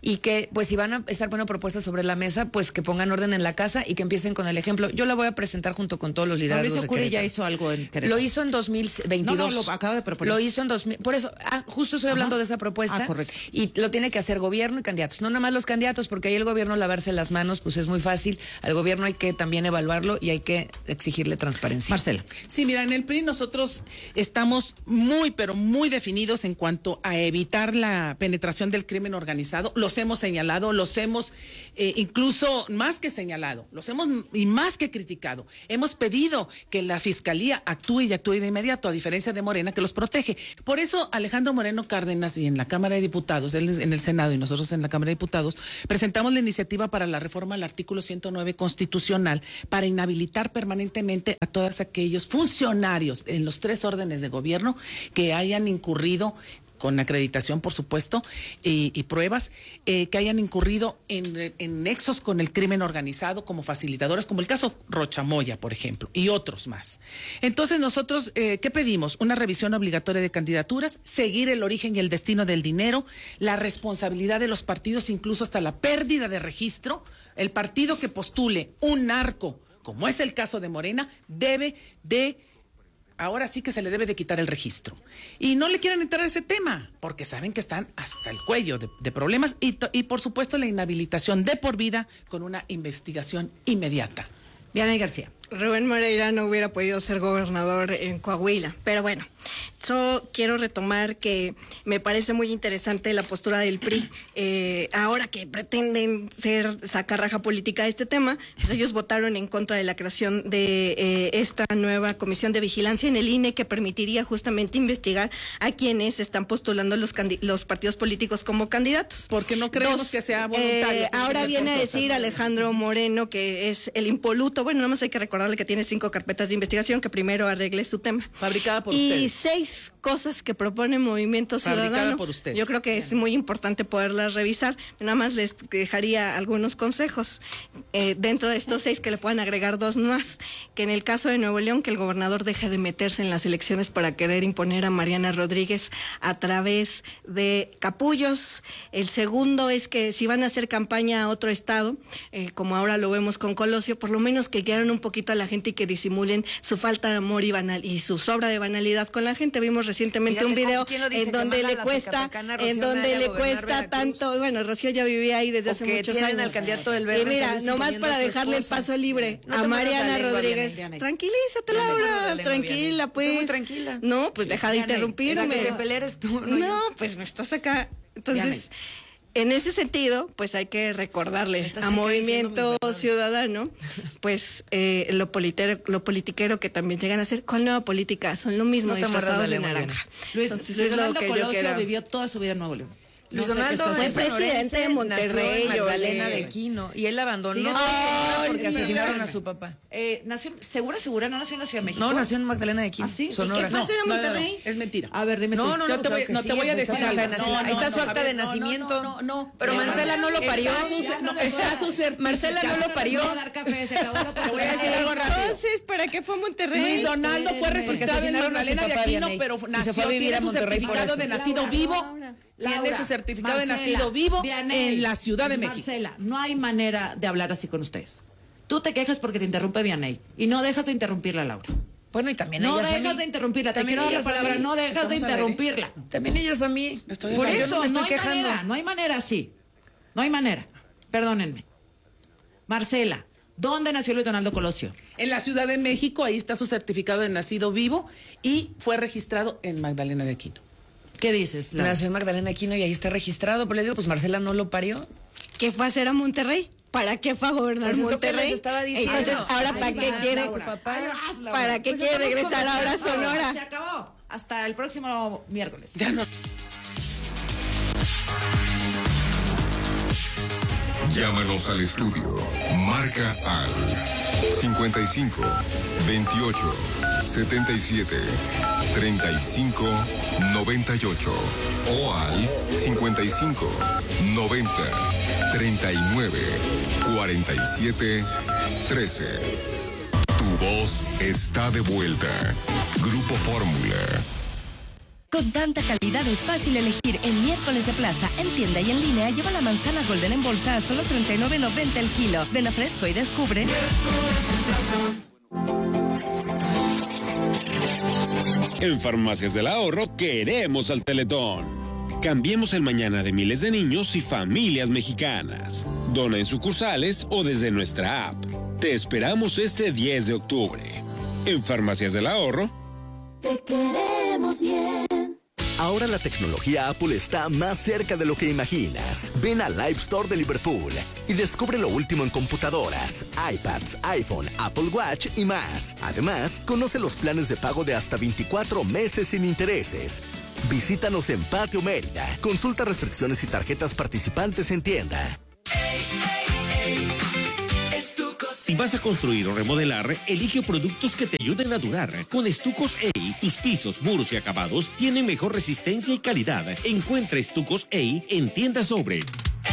y que pues si van a estar poniendo propuestas sobre la mesa, pues que pongan orden en la casa y que empiecen con el ejemplo. Yo la voy a presentar junto con todos los liderazgos Mauricio de Curi Querétaro. ya hizo algo en Querétaro. Lo hizo en 2022. No, lo acaba de proponer. Lo hizo en 2000. Por eso, justo estoy hablando de esa propuesta. Correcto. Y lo tiene que hacer gobierno y candidatos. No nada más los candidatos, porque ahí el gobierno lavarse las manos, pues es muy fácil. Al gobierno hay que también evaluarlo y hay que exigirle transparencia. Marcela. Sí, mira, en el PRI nosotros estamos muy, pero muy definidos en cuanto a evitar la penetración del crimen organizado. Los hemos señalado, los hemos incluso más que señalado, los hemos y más que criticado. Hemos pedido que la Fiscalía actúe y actúe de inmediato, a diferencia de Morena, que los protege. Por eso Alejandro Moreno Cárdenas y en la Cámara de Diputados, él en el Senado y nosotros en la Cámara de Diputados, presentamos la iniciativa para la reforma al artículo 109 constitucional para inhabilitar permanentemente a todos aquellos funcionarios en los 3 órdenes de gobierno que hayan incurrido, con acreditación, por supuesto, y pruebas, que hayan incurrido en nexos con el crimen organizado como facilitadores, como el caso Rocha Moya, por ejemplo, y otros más. Entonces nosotros, ¿qué pedimos? Una revisión obligatoria de candidaturas, seguir el origen y el destino del dinero, la responsabilidad de los partidos, incluso hasta la pérdida de registro. El partido que postule un narco, como es el caso de Morena, debe de... Ahora sí que se le debe de quitar el registro. Y no le quieren entrar a ese tema, porque saben que están hasta el cuello de problemas y por supuesto la inhabilitación de por vida con una investigación inmediata. Vianey García. Rubén Moreira no hubiera podido ser gobernador en Coahuila, pero bueno, yo quiero retomar que me parece muy interesante la postura del PRI. Ahora que pretenden sacar raja política de este tema, pues ellos votaron en contra de la creación de esta nueva comisión de vigilancia en el INE que permitiría justamente investigar a quienes están postulando los partidos políticos como candidatos. Porque no creemos que sea voluntario. Ahora viene a decir Alejandro Moreno que es el impoluto. Bueno, nada más hay que recordarle que tiene 5 carpetas de investigación, que primero arregle su tema. Fabricada por ustedes. usted. Y 6 cosas que propone Movimiento Ciudadano. Fabricada por ustedes. Yo creo que es muy importante poderlas revisar. Nada más les dejaría algunos consejos. Dentro de estos 6 que le puedan agregar 2 más. Que en el caso de Nuevo León, que el gobernador deje de meterse en las elecciones para querer imponer a Mariana Rodríguez a través de capullos. El segundo es que si van a hacer campaña a otro estado, como ahora lo vemos con Colosio, por lo menos que quieran un poquito a la gente y que disimulen su falta de amor y su sobra de banalidad con la gente. Vimos recientemente un video en donde le cuesta tanto, bueno, Rocío ya vivía ahí desde hace muchos años. Al candidato del Verde, y mira, nomás para dejarle el paso libre a Mariana Rodríguez. Tranquilízate, Laura, tranquila, pues. Estoy muy tranquila. No, pues deja de interrumpirme. Que se pelees tú, no, pues me estás acá. Entonces, en ese sentido, pues hay que recordarle a Movimiento Ciudadano, pues lo politiquero que también llegan a ser. ¿Cuál nueva política? Son lo mismo, disfrazados de naranja. Luis Donaldo Colosio vivió toda su vida en Nuevo León. Luis Donaldo fue presidente de Monterrey, Magdalena de Quino, y él abandonó porque asesinaron a su papá. ¿Nació segura? ¿No nació en la Ciudad de México? No, nació en Magdalena de Quino, Sonora. ¿Qué pasa en Monterrey? Es mentira. A ver, dime tú. No te voy a decir algo. Ahí está su acta de nacimiento. No. Pero Marcela no lo parió. Está su certificado. Marcela no lo parió. Te voy a decir algo rápido. Entonces, ¿para qué fue a Monterrey? Luis Donaldo fue registrado en Magdalena de Aquino, pero nació, tiene su certificado de nacido vivo. Tiene su certificado de nacido vivo en la Ciudad de México. Marcela, no hay manera de hablar así con ustedes. Tú te quejas porque te interrumpe Vianey y no dejas de interrumpirla, Laura. Bueno, y también no ellas dejas de interrumpirla. Te quiero dar la palabra. No dejas de interrumpirla. También ellas a mí. Por eso no me estoy quejando. No hay manera así. No hay manera. Perdónenme. Marcela, ¿dónde nació Luis Donaldo Colosio? En la Ciudad de México. Ahí está su certificado de nacido vivo y fue registrado en Magdalena de Aquino. ¿Qué dices, Laura? Nació en Magdalena Aquino y ahí está registrado. Pero le digo, pues Marcela no lo parió. ¿Qué fue a hacer a Monterrey? ¿Para qué fue a gobernar Monterrey? Estaba diciendo. Entonces, ¿ahora para qué quiere? ¿Para qué quiere regresar ahora a Sonora? Se acabó. Hasta el próximo miércoles. Ya no. Llámanos al estudio. Marca al 55 28 77 35 98 o al 55 90 39 47 13. Tu voz está de vuelta. Grupo Fórmula. Con tanta calidad es fácil elegir. En miércoles de plaza, en tienda y en línea, lleva la manzana Golden en bolsa a solo $39.90 el kilo. Ven a Fresco y descubre. En Farmacias del Ahorro queremos al Teletón. Cambiemos el mañana de miles de niños y familias mexicanas. Dona en sucursales o desde nuestra app. Te esperamos este 10 de octubre. En Farmacias del Ahorro. Te queremos bien. Ahora la tecnología Apple está más cerca de lo que imaginas. Ven al Live Store de Liverpool y descubre lo último en computadoras, iPads, iPhone, Apple Watch y más. Además, conoce los planes de pago de hasta 24 meses sin intereses. Visítanos en Patio Mérida. Consulta restricciones y tarjetas participantes en tienda. Si vas a construir o remodelar, elige productos que te ayuden a durar. Con Estucos EI, tus pisos, muros y acabados tienen mejor resistencia y calidad. Encuentra Estucos EI en tiendas Sobre.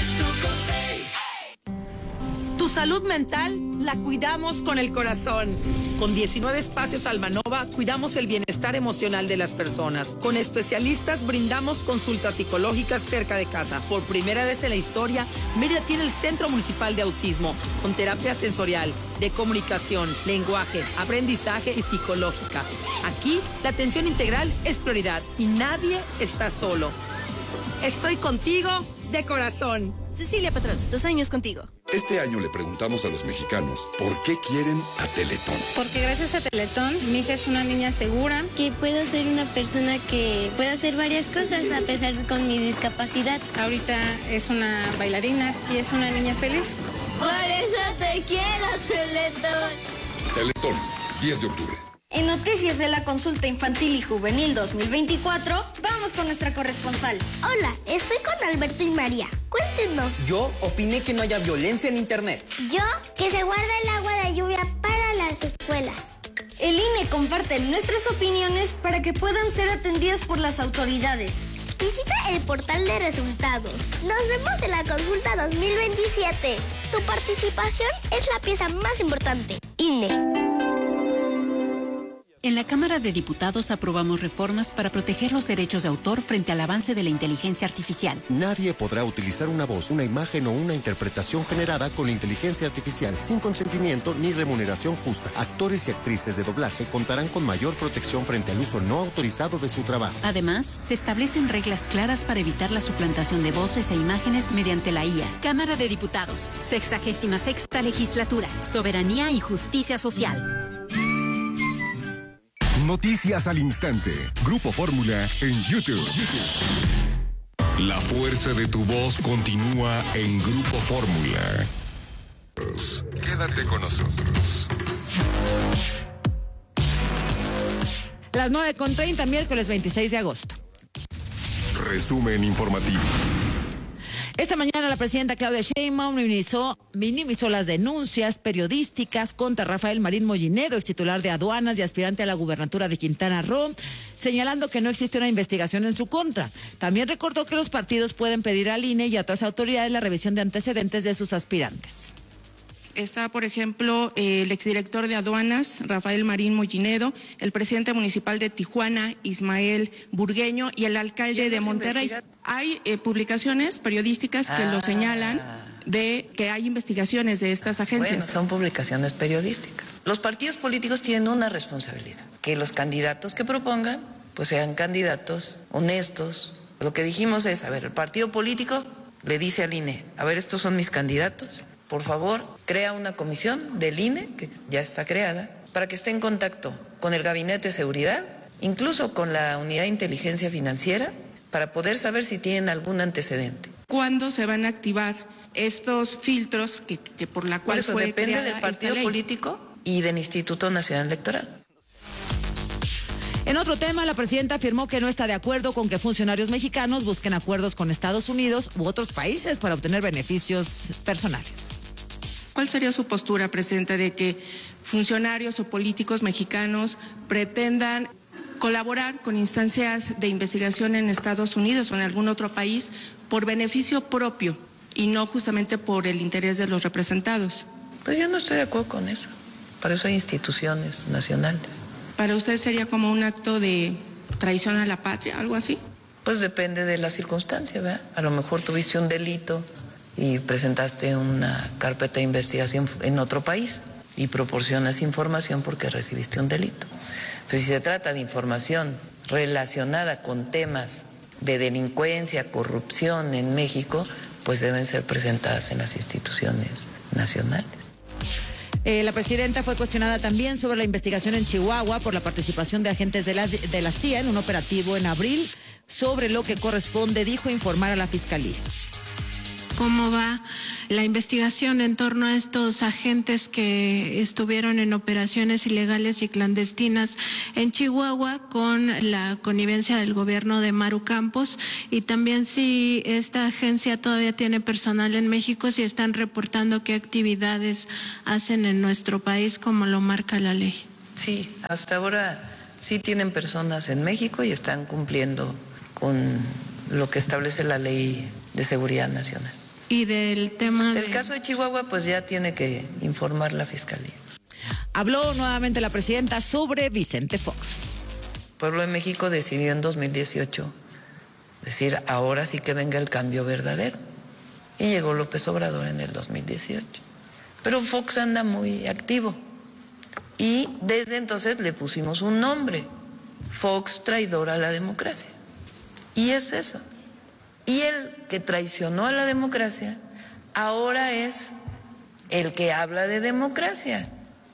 Tu salud mental la cuidamos con el corazón. Con 19 espacios Almanova cuidamos el bienestar emocional de las personas. Con especialistas brindamos consultas psicológicas cerca de casa. Por primera vez en la historia, Mérida tiene el Centro Municipal de Autismo, con terapia sensorial, de comunicación, lenguaje, aprendizaje y psicológica. Aquí, la atención integral es prioridad y nadie está solo. Estoy contigo de corazón. Cecilia Patrón, 2 años contigo. Este año le preguntamos a los mexicanos por qué quieren a Teletón. Porque gracias a Teletón, mi hija es una niña segura. Que puedo ser una persona que puede hacer varias cosas a pesar con mi discapacidad. Ahorita es una bailarina y es una niña feliz. Por eso te quiero, Teletón. Teletón, 10 de octubre. En Noticias de la Consulta Infantil y Juvenil 2024, vamos con nuestra corresponsal. Hola, estoy con Alberto y María. Cuéntenos. Yo opiné que no haya violencia en Internet. Yo, que se guarde el agua de lluvia para las escuelas. El INE comparte nuestras opiniones para que puedan ser atendidas por las autoridades. Visita el portal de resultados. Nos vemos en la consulta 2027. Tu participación es la pieza más importante. INE. En la Cámara de Diputados aprobamos reformas para proteger los derechos de autor frente al avance de la inteligencia artificial. Nadie podrá utilizar una voz, una imagen o una interpretación generada con inteligencia artificial sin consentimiento ni remuneración justa. Actores y actrices de doblaje contarán con mayor protección frente al uso no autorizado de su trabajo. Además, se establecen reglas claras para evitar la suplantación de voces e imágenes mediante la IA. Cámara de Diputados, 66ª Legislatura, Soberanía y Justicia Social. Noticias al instante. Grupo Fórmula en YouTube. La fuerza de tu voz continúa en Grupo Fórmula. Quédate con nosotros. Las 9:30, miércoles 26 de agosto. Resumen informativo. Esta mañana la presidenta Claudia Sheinbaum minimizó las denuncias periodísticas contra Rafael Marín Mollinedo, ex titular de aduanas y aspirante a la gubernatura de Quintana Roo, señalando que no existe una investigación en su contra. También recordó que los partidos pueden pedir al INE y a otras autoridades la revisión de antecedentes de sus aspirantes. Está, por ejemplo, el exdirector de aduanas, Rafael Marín Mollinedo, el presidente municipal de Tijuana, Ismael Burgueño, y el alcalde de Monterrey. Hay publicaciones periodísticas que lo señalan de que hay investigaciones de estas agencias. Bueno, son publicaciones periodísticas. Los partidos políticos tienen una responsabilidad, que los candidatos que propongan pues sean candidatos honestos. Lo que dijimos es, a ver, el partido político le dice al INE, a ver, estos son mis candidatos. Por favor, crea una comisión del INE, que ya está creada, para que esté en contacto con el Gabinete de Seguridad, incluso con la Unidad de Inteligencia Financiera, para poder saber si tienen algún antecedente. ¿Cuándo se van a activar estos filtros que por la cual fue depende creada del partido político y del Instituto Nacional Electoral. En otro tema, la presidenta afirmó que no está de acuerdo con que funcionarios mexicanos busquen acuerdos con Estados Unidos u otros países para obtener beneficios personales. ¿Cuál sería su postura, presidenta, de que funcionarios o políticos mexicanos pretendan colaborar con instancias de investigación en Estados Unidos o en algún otro país por beneficio propio y no justamente por el interés de los representados? Pues yo no estoy de acuerdo con eso. Para eso hay instituciones nacionales. ¿Para usted sería como un acto de traición a la patria, algo así. Pues depende de la circunstancia, ¿verdad? A lo mejor tuviste un delito y presentaste una carpeta de investigación en otro país y proporcionas información porque recibiste un delito. Pues si se trata de información relacionada con temas de delincuencia, corrupción en México, pues deben ser presentadas en las instituciones nacionales. La presidenta fue cuestionada también sobre la investigación en Chihuahua por la participación de agentes de la CIA en un operativo en abril. Sobre lo que corresponde, dijo informar a la Fiscalía. ¿Cómo va la investigación en torno a estos agentes que estuvieron en operaciones ilegales y clandestinas en Chihuahua con la connivencia del gobierno de Maru Campos? Y también si esta agencia todavía tiene personal en México, si están reportando qué actividades hacen en nuestro país como lo marca la ley. Sí, hasta ahora sí tienen personas en México y están cumpliendo con lo que establece la Ley de Seguridad Nacional. Y del tema del caso de Chihuahua, pues ya tiene que informar la Fiscalía. Habló nuevamente la presidenta sobre Vicente Fox. El pueblo de México decidió en 2018 decir, ahora sí que venga el cambio verdadero. Y llegó López Obrador en el 2018. Pero Fox anda muy activo. Y desde entonces le pusimos un nombre, Fox traidor a la democracia. Y es eso. Y el que traicionó a la democracia ahora es el que habla de democracia.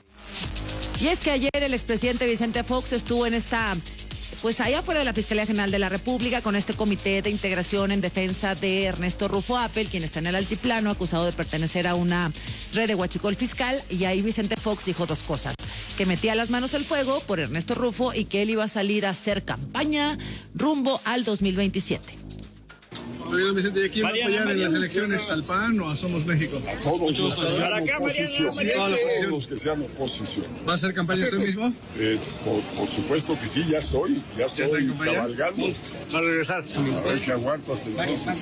Y es que ayer el expresidente Vicente Fox estuvo en pues allá afuera de la Fiscalía General de la República con este comité de integración en defensa de Ernesto Rufo Appel, quien está en el altiplano acusado de pertenecer a una red de huachicol fiscal. Y ahí Vicente Fox dijo dos cosas: que metía las manos al fuego por Ernesto Rufo y que él iba a salir a hacer campaña rumbo al 2027. Oiga, Vicente, ¿y a quién va a apoyar en las elecciones? ¿Al PAN o a Somos México? A todos los que sean oposición. Todos los que sean oposición. ¿Va a hacer campaña usted mismo? Por supuesto que sí, ya estoy cabalgando. ¿Va a regresar? A ver si aguanto hasta entonces.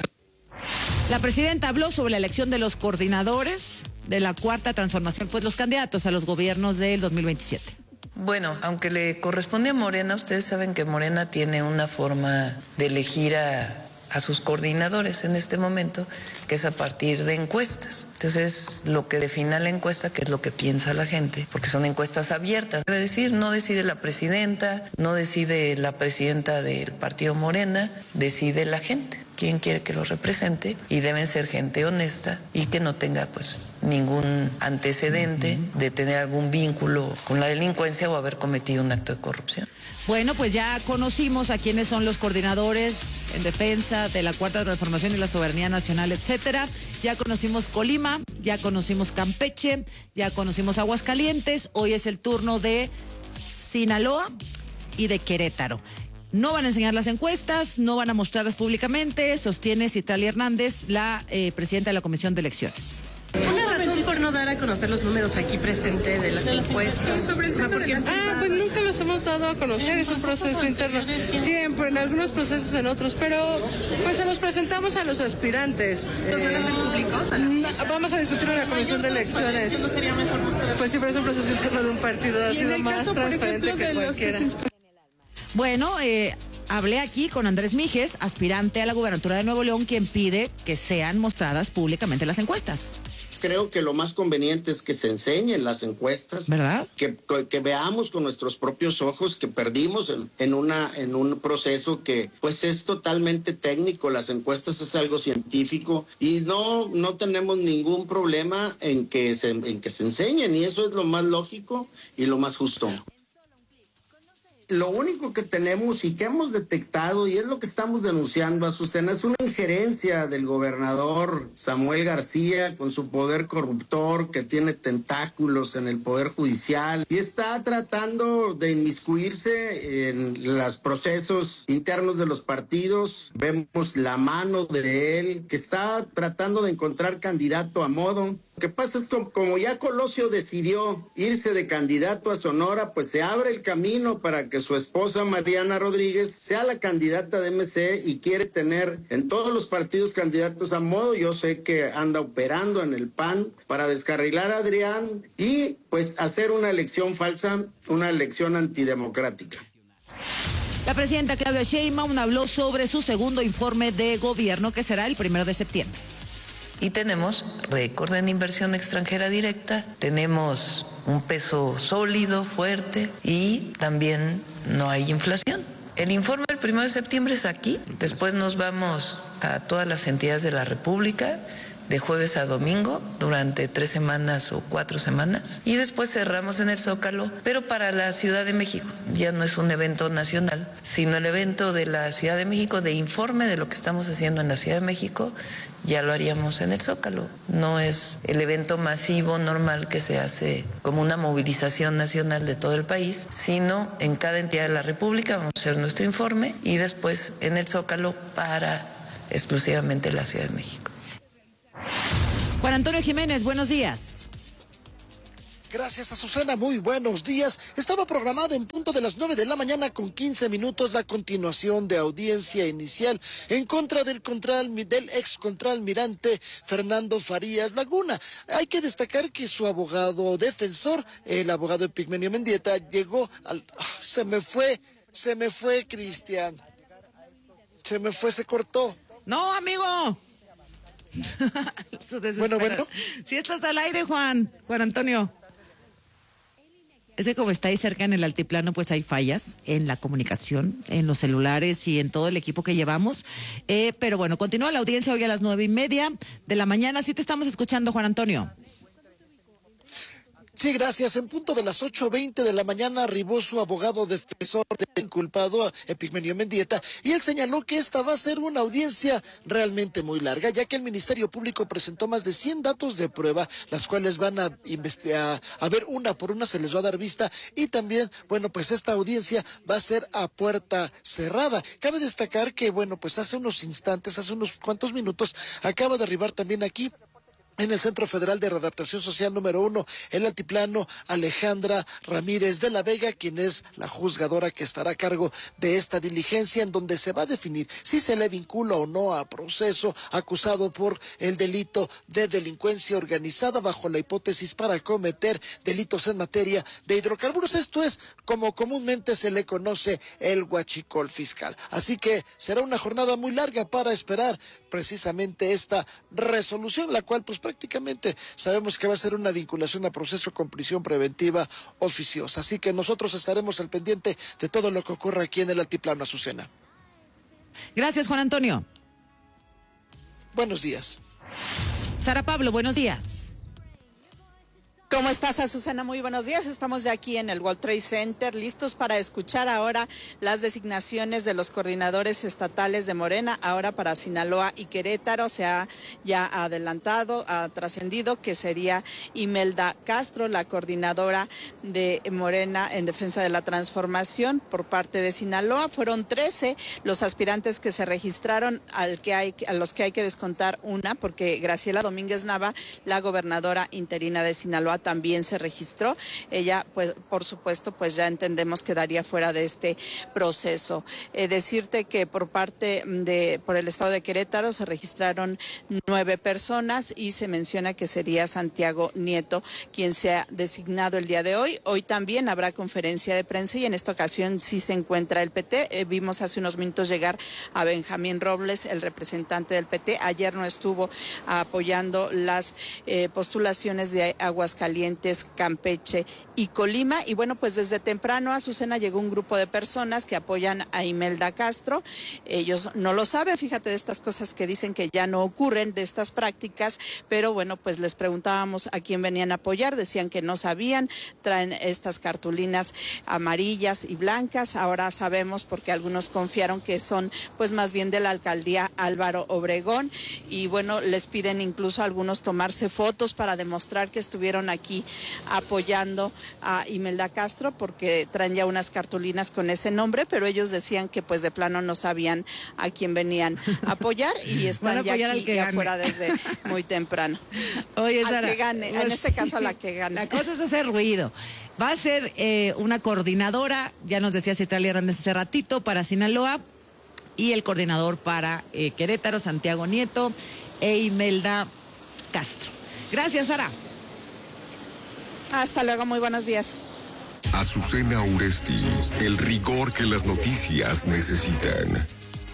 La presidenta habló sobre la elección de los coordinadores de la Cuarta Transformación, pues los candidatos a los gobiernos del 2027. Bueno, aunque le corresponde a Morena, ustedes saben que Morena tiene una forma de elegir a sus coordinadores en este momento, que es a partir de encuestas. Entonces, lo que defina la encuesta, que es lo que piensa la gente, porque son encuestas abiertas. Debe decir, no decide la presidenta, no decide la presidenta del partido Morena, decide la gente quién quiere que lo represente, y deben ser gente honesta y que no tenga pues ningún antecedente de tener algún vínculo con la delincuencia o haber cometido un acto de corrupción. Bueno, pues ya conocimos a quiénes son los coordinadores en defensa de la Cuarta Transformación y la soberanía nacional, etcétera. Ya conocimos Colima, ya conocimos Campeche, ya conocimos Aguascalientes. Hoy es el turno de Sinaloa y de Querétaro. No van a enseñar las encuestas, no van a mostrarlas públicamente, sostiene Citlali Hernández, la presidenta de la Comisión de Elecciones. Una razón por no dar a conocer los números aquí presente de las encuestas. Sobre el tema pues nunca los hemos dado a conocer, es un proceso interno. Siempre, en algunos procesos, en otros, pero pues se los presentamos a los aspirantes. ¿Los van a hacer públicos? Vamos a discutir en la Comisión de Elecciones. ¿No sería mejor mostrarlos? Pues siempre es un proceso interno de un partido, ha sido más transparente que cualquiera. Bueno, hablé aquí con Andrés Mijes, aspirante a la gubernatura de Nuevo León, quien pide que sean mostradas públicamente las encuestas. Creo que lo más conveniente es que se enseñen las encuestas, ¿verdad? Que veamos con nuestros propios ojos que perdimos en un proceso que pues es totalmente técnico. Las encuestas es algo científico y no tenemos ningún problema en que se enseñen, y eso es lo más lógico y lo más justo. Lo único que tenemos y que hemos detectado, y es lo que estamos denunciando, Azucena, es una injerencia del gobernador Samuel García con su poder corruptor, que tiene tentáculos en el poder judicial y está tratando de inmiscuirse en los procesos internos de los partidos. Vemos la mano de él, que está tratando de encontrar candidato a modo. Lo que pasa es que como ya Colosio decidió irse de candidato a Sonora, pues se abre el camino para que su esposa Mariana Rodríguez sea la candidata de MC, y quiere tener en todos los partidos candidatos a modo. Yo sé que anda operando en el PAN para descarrilar a Adrián y pues hacer una elección falsa, una elección antidemocrática. La presidenta Claudia Sheinbaum habló sobre su segundo informe de gobierno, que será el 1 de septiembre. Y tenemos récord en inversión extranjera directa, tenemos un peso sólido, fuerte, y también no hay inflación. El informe del 1 de septiembre es aquí, después nos vamos a todas las entidades de la República, de jueves a domingo, durante 3 semanas o 4 semanas, y después cerramos en el Zócalo, pero para la Ciudad de México. Ya no es un evento nacional, sino el evento de la Ciudad de México, de informe de lo que estamos haciendo en la Ciudad de México, ya lo haríamos en el Zócalo. No es el evento masivo normal que se hace como una movilización nacional de todo el país, sino en cada entidad de la República vamos a hacer nuestro informe y después en el Zócalo para exclusivamente la Ciudad de México. Juan Antonio Jiménez, buenos días. Gracias, Azucena, muy buenos días. Estaba programada en punto de las 9 de la mañana con 15 minutos la continuación de audiencia inicial en contra del ex contralmirante Fernando Farías Laguna. Hay que destacar que su abogado defensor, el abogado Epigmenio Mendieta, llegó al... Se me fue, Cristian. Se cortó. No, amigo. Bueno. Si estás al aire, Juan Antonio. Es que como está ahí cerca en el altiplano, pues hay fallas en la comunicación, en los celulares y en todo el equipo que llevamos. Pero bueno, continúa la audiencia hoy a las 9:30 de la mañana. Sí te estamos escuchando, Juan Antonio. Sí, gracias. En punto de las 8:20 de la mañana arribó su abogado defensor del inculpado, Epigmenio Mendieta, y él señaló que esta va a ser una audiencia realmente muy larga, ya que el Ministerio Público presentó más de 100 datos de prueba, las cuales van a investigar, a ver una por una se les va a dar vista, y también, bueno, pues esta audiencia va a ser a puerta cerrada. Cabe destacar que, bueno, pues hace unos cuantos minutos, acaba de arribar también aquí en el Centro Federal de Readaptación Social número 1, el altiplano, Alejandra Ramírez de la Vega, quien es la juzgadora que estará a cargo de esta diligencia, en donde se va a definir si se le vincula o no a proceso, acusado por el delito de delincuencia organizada bajo la hipótesis para cometer delitos en materia de hidrocarburos. Esto es como comúnmente se le conoce el huachicol fiscal. Así que será una jornada muy larga para esperar precisamente esta resolución, la cual pues prácticamente sabemos que va a ser una vinculación a proceso con prisión preventiva oficiosa. Así que nosotros estaremos al pendiente de todo lo que ocurra aquí en el altiplano, Azucena. Gracias, Juan Antonio. Buenos días. Sara Pablo, buenos días. ¿Cómo estás, Azucena? Muy buenos días. Estamos ya aquí en el World Trade Center, listos para escuchar ahora las designaciones de los coordinadores estatales de Morena, ahora para Sinaloa y Querétaro. Se ha ya adelantado, ha trascendido que sería Imelda Castro, la coordinadora de Morena en defensa de la transformación por parte de Sinaloa. Fueron 13 los aspirantes que se registraron, a los que hay que descontar una, porque Graciela Domínguez Nava, la gobernadora interina de Sinaloa, también se registró. Ella, pues, por supuesto, pues ya entendemos que quedaría fuera de este proceso. Decirte que por el estado de Querétaro se registraron 9 personas y se menciona que sería Santiago Nieto quien se ha designado el día de hoy. Hoy también habrá conferencia de prensa y en esta ocasión sí se encuentra el PT. Vimos hace unos minutos llegar a Benjamín Robles, el representante del PT. Ayer no estuvo apoyando las postulaciones de Aguascalientes, Campeche y Colima. Y bueno, pues desde temprano a Azucena llegó un grupo de personas que apoyan a Imelda Castro. Ellos no lo saben, fíjate, de estas cosas que dicen que ya no ocurren, de estas prácticas, pero bueno, pues les preguntábamos a quién venían a apoyar, decían que no sabían, traen estas cartulinas amarillas y blancas. Ahora sabemos, porque algunos confiaron que son pues más bien de la alcaldía Álvaro Obregón, y bueno, les piden incluso a algunos tomarse fotos para demostrar que estuvieron aquí apoyando a Imelda Castro, porque traen ya unas cartulinas con ese nombre, pero ellos decían que pues de plano no sabían a quién venían a apoyar y están ya aquí afuera desde muy temprano. Oye, Sara, al que gane, pues, en este caso a la que gane. La cosa es hacer ruido. Va a ser una coordinadora, ya nos decía Citlali Hernández hace ratito, para Sinaloa, y el coordinador para Querétaro, Santiago Nieto e Imelda Castro. Gracias, Sara. Hasta luego, muy buenos días. Azucena Uresti, el rigor que las noticias necesitan.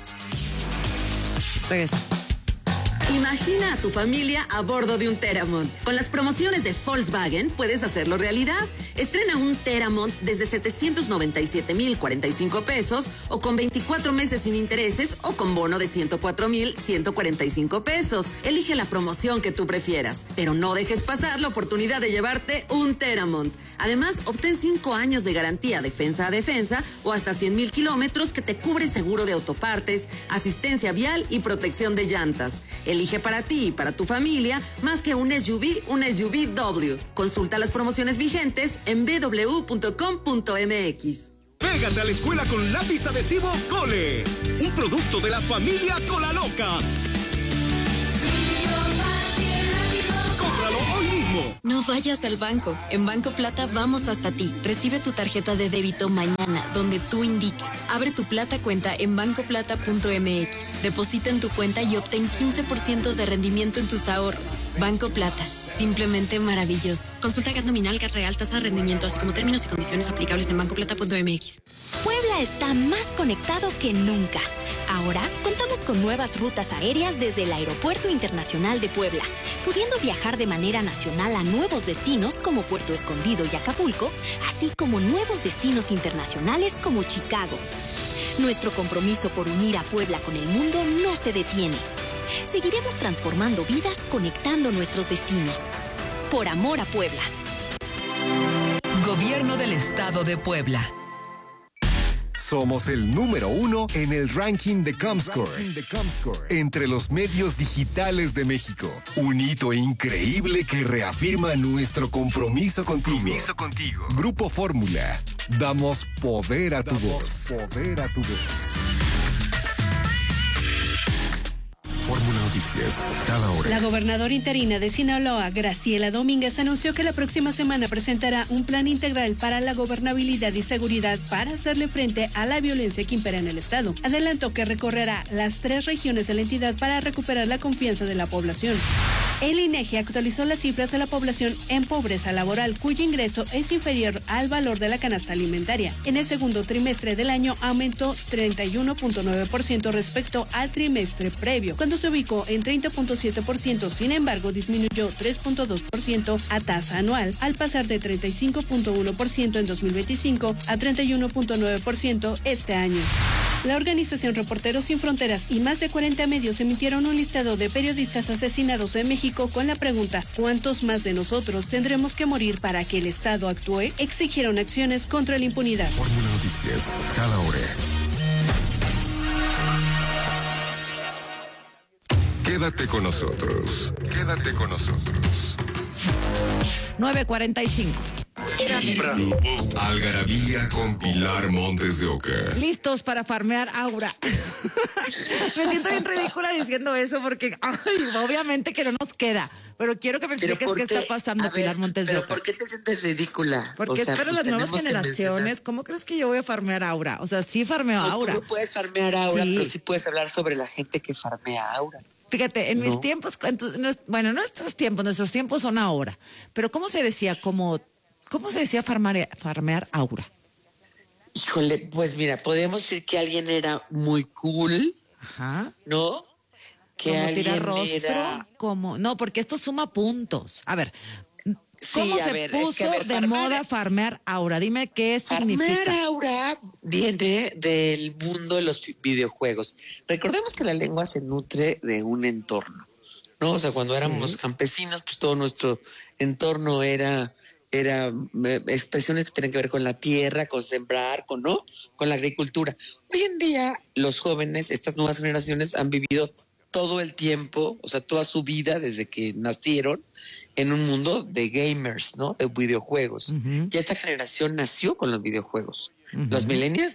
Imagina a tu familia a bordo de un Teramont. Con las promociones de Volkswagen puedes hacerlo realidad. Estrena un Teramont desde 797,045 pesos o con 24 meses sin intereses o con bono de 104,145 pesos. Elige la promoción que tú prefieras, pero no dejes pasar la oportunidad de llevarte un Teramont. Además, obtén 5 años de garantía defensa a defensa o hasta 100,000 kilómetros que te cubre seguro de autopartes, asistencia vial y protección de llantas. Elige para ti y para tu familia más que un SUV W. Consulta las promociones vigentes en bw.com.mx. Pégate a la escuela con lápiz adhesivo Cole, un producto de la familia Colaloca. ¡Cómpralo hoy mismo! No vayas al banco. En Banco Plata vamos hasta ti. Recibe tu tarjeta de débito mañana, donde tú indiques. Abre tu Plata cuenta en bancoplata.mx. Deposita en tu cuenta y obtén 15% de rendimiento en tus ahorros. Banco Plata. Simplemente maravilloso. Consulta GAT nominal, GAT real, tasa de rendimiento, así como términos y condiciones aplicables en bancoplata.mx. Puebla está más conectado que nunca. Ahora contamos con nuevas rutas aéreas desde el Aeropuerto Internacional de Puebla, pudiendo viajar de manera nacional a nuevos destinos como Puerto Escondido y Acapulco, así como nuevos destinos internacionales como Chicago. Nuestro compromiso por unir a Puebla con el mundo no se detiene. Seguiremos transformando vidas conectando nuestros destinos. Por amor a Puebla. Gobierno del Estado de Puebla. Somos el número 1 en el ranking de Comscore entre los medios digitales de México. Un hito increíble que reafirma nuestro compromiso contigo. Grupo Fórmula. Damos poder a tu voz. Fórmula Noticias, cada hora. La gobernadora interina de Sinaloa, Graciela Domínguez, anunció que la próxima semana presentará un plan integral para la gobernabilidad y seguridad para hacerle frente a la violencia que impera en el estado. Adelantó que recorrerá las 3 regiones de la entidad para recuperar la confianza de la población. El INEGI actualizó las cifras de la población en pobreza laboral, cuyo ingreso es inferior al valor de la canasta alimentaria. En el segundo trimestre del año aumentó 31.9% respecto al trimestre previo, cuando se ubicó en 30.7%, sin embargo disminuyó 3.2% a tasa anual, al pasar de 35.1% en 2025 a 31.9% este año. La organización Reporteros Sin Fronteras y más de 40 medios emitieron un listado de periodistas asesinados en México con la pregunta: ¿cuántos más de nosotros tendremos que morir para que el Estado actúe? Exigieron acciones contra la impunidad. Fórmula Noticias, cada hora. Quédate con nosotros. 9:45. Algarabía con Pilar Montes de Oca. Listos para farmear Aura. Me siento bien ridícula diciendo eso porque obviamente que no nos queda. Pero quiero que me expliques qué está pasando, Pilar Montes de Oca. ¿Pero por qué te sientes ridícula? Porque espero las nuevas generaciones. ¿Cómo crees que yo voy a farmear Aura? O sea, sí farmeo Aura. Tú no puedes farmear Aura, sí, pero sí puedes hablar sobre la gente que farmea Aura. Fíjate, en mis tiempos, bueno, nuestros tiempos son ahora. Pero ¿cómo se decía? ¿Cómo se decía farmear Aura? Híjole, pues mira, podemos decir que alguien era muy cool. Ajá. ¿No? Que como alguien tirar rostro, era... no, porque esto suma puntos. A ver, ¿cómo se puso de moda farmear Aura? Dime qué significa. Farmear Aura viene del mundo de los videojuegos. Recordemos que la lengua se nutre de un entorno, ¿no? O sea, cuando éramos campesinos, pues todo nuestro entorno era expresiones que tienen que ver con la tierra, con sembrar, con la agricultura. Hoy en día los jóvenes, estas nuevas generaciones, han vivido todo el tiempo, o sea, toda su vida desde que nacieron en un mundo de gamers, ¿no? De videojuegos. Y esta generación nació con los videojuegos. Los millennials,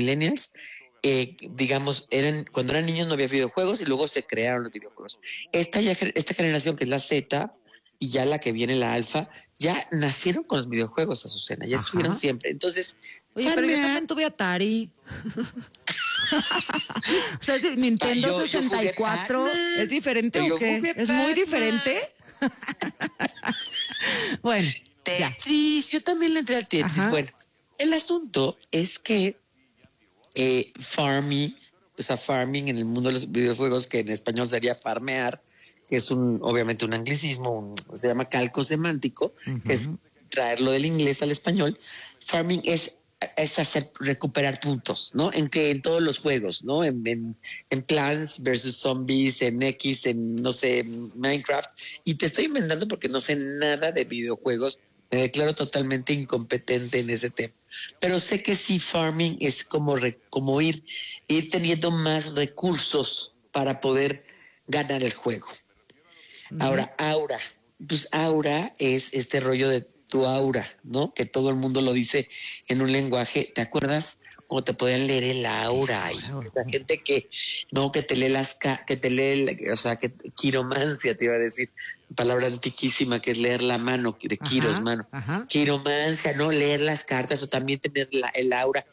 digamos, cuando eran niños no había videojuegos y luego se crearon los videojuegos. Esta generación que es la Z y ya la que viene la alfa, ya nacieron con los videojuegos, Azucena, ya estuvieron siempre. Entonces, oye, pero yo también tuve Atari. O sea, Nintendo 64 ¿es diferente o qué? ¿Es muy diferente? Bueno, Tetris, yo también le entré al Tetris. Bueno, El asunto es que farming en el mundo de los videojuegos, que en español sería farmear, que es obviamente un anglicismo, se llama calco semántico, que es traerlo del inglés al español. Farming es recuperar puntos, ¿no? En todos los juegos, ¿no? En Plants versus Zombies, en X, en, no sé, Minecraft. Y te estoy inventando porque no sé nada de videojuegos. Me declaro totalmente incompetente en ese tema. Pero sé que sí, farming es como ir teniendo más recursos para poder ganar el juego. Ahora, aura. Pues aura es este rollo de tu aura, ¿no? Que todo el mundo lo dice en un lenguaje. ¿Te acuerdas cómo te podían leer el aura? Y la gente que te lee que quiromancia, te iba a decir, palabra antiquísima, que es leer la mano, de quiros, mano. Quiromancia, ¿no? Leer las cartas o también tener el aura.